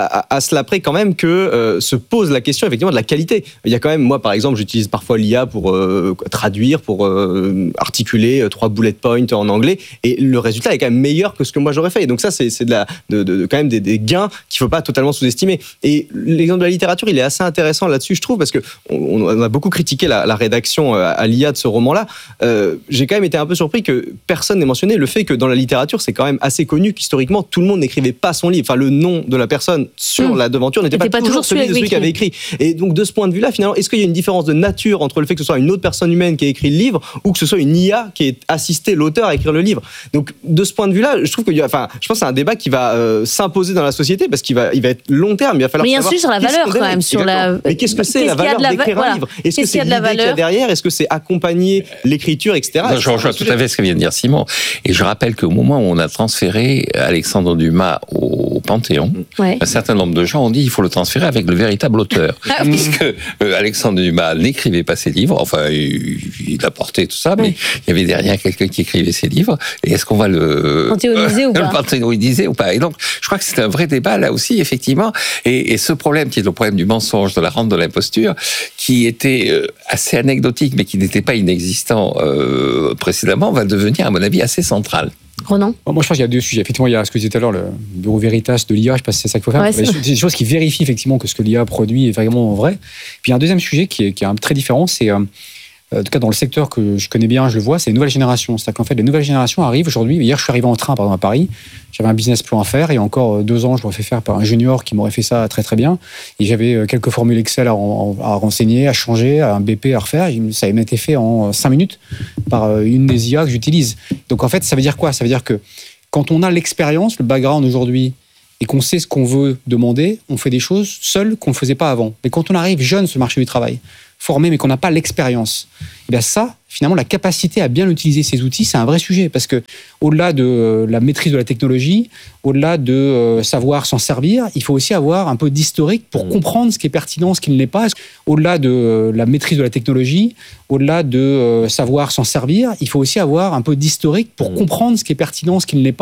à cela près quand même que se pose la question effectivement de la qualité. Il y a quand même, moi par exemple, j'utilise parfois l'IA pour traduire, pour articuler 3 bullet points en anglais, et le résultat est quand même meilleur que ce que moi j'aurais fait. Et donc ça, c'est quand même des gains qu'il ne faut pas totalement sous-estimer. Et l'exemple de la littérature, il est assez intéressant là-dessus, je trouve, parce qu'on a beaucoup critiqué la rédaction à l'IA de ce roman-là. J'ai quand même été un peu surpris que personne n'ait mentionné le fait que dans la littérature, c'est quand même assez connu qu'historiquement, tout le monde n'écrivait pas son livre. Enfin, le nom de la personne sur la devanture n'était pas toujours celui de celui qui avait écrit. Et donc, de ce point de vue-là, finalement, est-ce qu'il y a une différence de nature entre le fait que ce soit une autre personne humaine qui a écrit le livre ou que ce soit une IA qui ait assisté l'auteur à écrire le livre? Donc, de ce point de vue-là, je trouve je pense que c'est un débat qui va s'imposer dans la société parce qu'il va être long terme. Il va falloir savoir. Mais il y a un sujet sur la valeur quand même. Sur la... Mais qu'est-ce que c'est la valeur d'écrire un livre? Est-ce que c'est l'idée qu'il y a derrière? Est-ce que c'est accompagner l'écriture, etc. Non, je rejoins tout à fait ce que vient de dire Simon. Et je rappelle qu'au moment où on a transféré Alexandre Dumas au Panthéon, un certain nombre de gens ont dit qu'il faut le transférer avec le véritable auteur. Puisque Alexandre Dumas n'écrivait pas ses livres, enfin, il apportait tout ça, mais il y avait derrière quelqu'un qui écrivait ses livres. Et est-ce qu'on va le panthéoniser ou pas? Le panthéoniser ou pas? Et donc, je crois que c'est un vrai débat là aussi, effectivement. Et ce problème, qui est le problème du mensonge, de la rente de l'imposture, qui était assez anecdotique, mais qui n'était pas inexistant précédemment, va devenir, à mon avis, assez central. Ronan? Moi, je pense qu'il y a 2 sujets. Effectivement, il y a ce que je disais tout à l'heure, le bureau Veritas de l'IA, je ne sais pas si c'est ça qu'il faut faire. Ouais, c'est des choses qui vérifient effectivement que ce que l'IA produit est vraiment vrai. Puis il y a un deuxième sujet qui est très différent, c'est, en tout cas dans le secteur que je connais bien, je le vois, c'est les nouvelles générations. C'est-à-dire qu'en fait, les nouvelles générations arrivent aujourd'hui. Hier, je suis arrivé en train, par exemple, à Paris. J'avais un business plan à faire. Et encore 2 ans, je l'aurais fait faire par un junior qui m'aurait fait ça très très bien. Et j'avais quelques formules Excel à renseigner, à changer, un BP à refaire. Ça avait été fait en 5 minutes par une des IA que j'utilise. Donc en fait, ça veut dire quoi? Ça veut dire que quand on a l'expérience, le background aujourd'hui, et qu'on sait ce qu'on veut demander, on fait des choses seuls qu'on ne faisait pas avant. Mais quand on arrive jeune sur le marché du travail, formé, mais qu'on n'a pas l'expérience, et bien ça, finalement, la capacité à bien utiliser ces outils, c'est un vrai sujet. Parce que au-delà de la maîtrise de la technologie, au-delà de savoir s'en servir, il faut aussi avoir un peu d'historique pour comprendre ce qui est pertinent, ce qui ne l'est pas. Au-delà de la maîtrise de la technologie, au-delà de savoir s'en servir, il faut aussi avoir un peu d'historique pour comprendre ce qui est pertinent, ce qui ne l'est pas.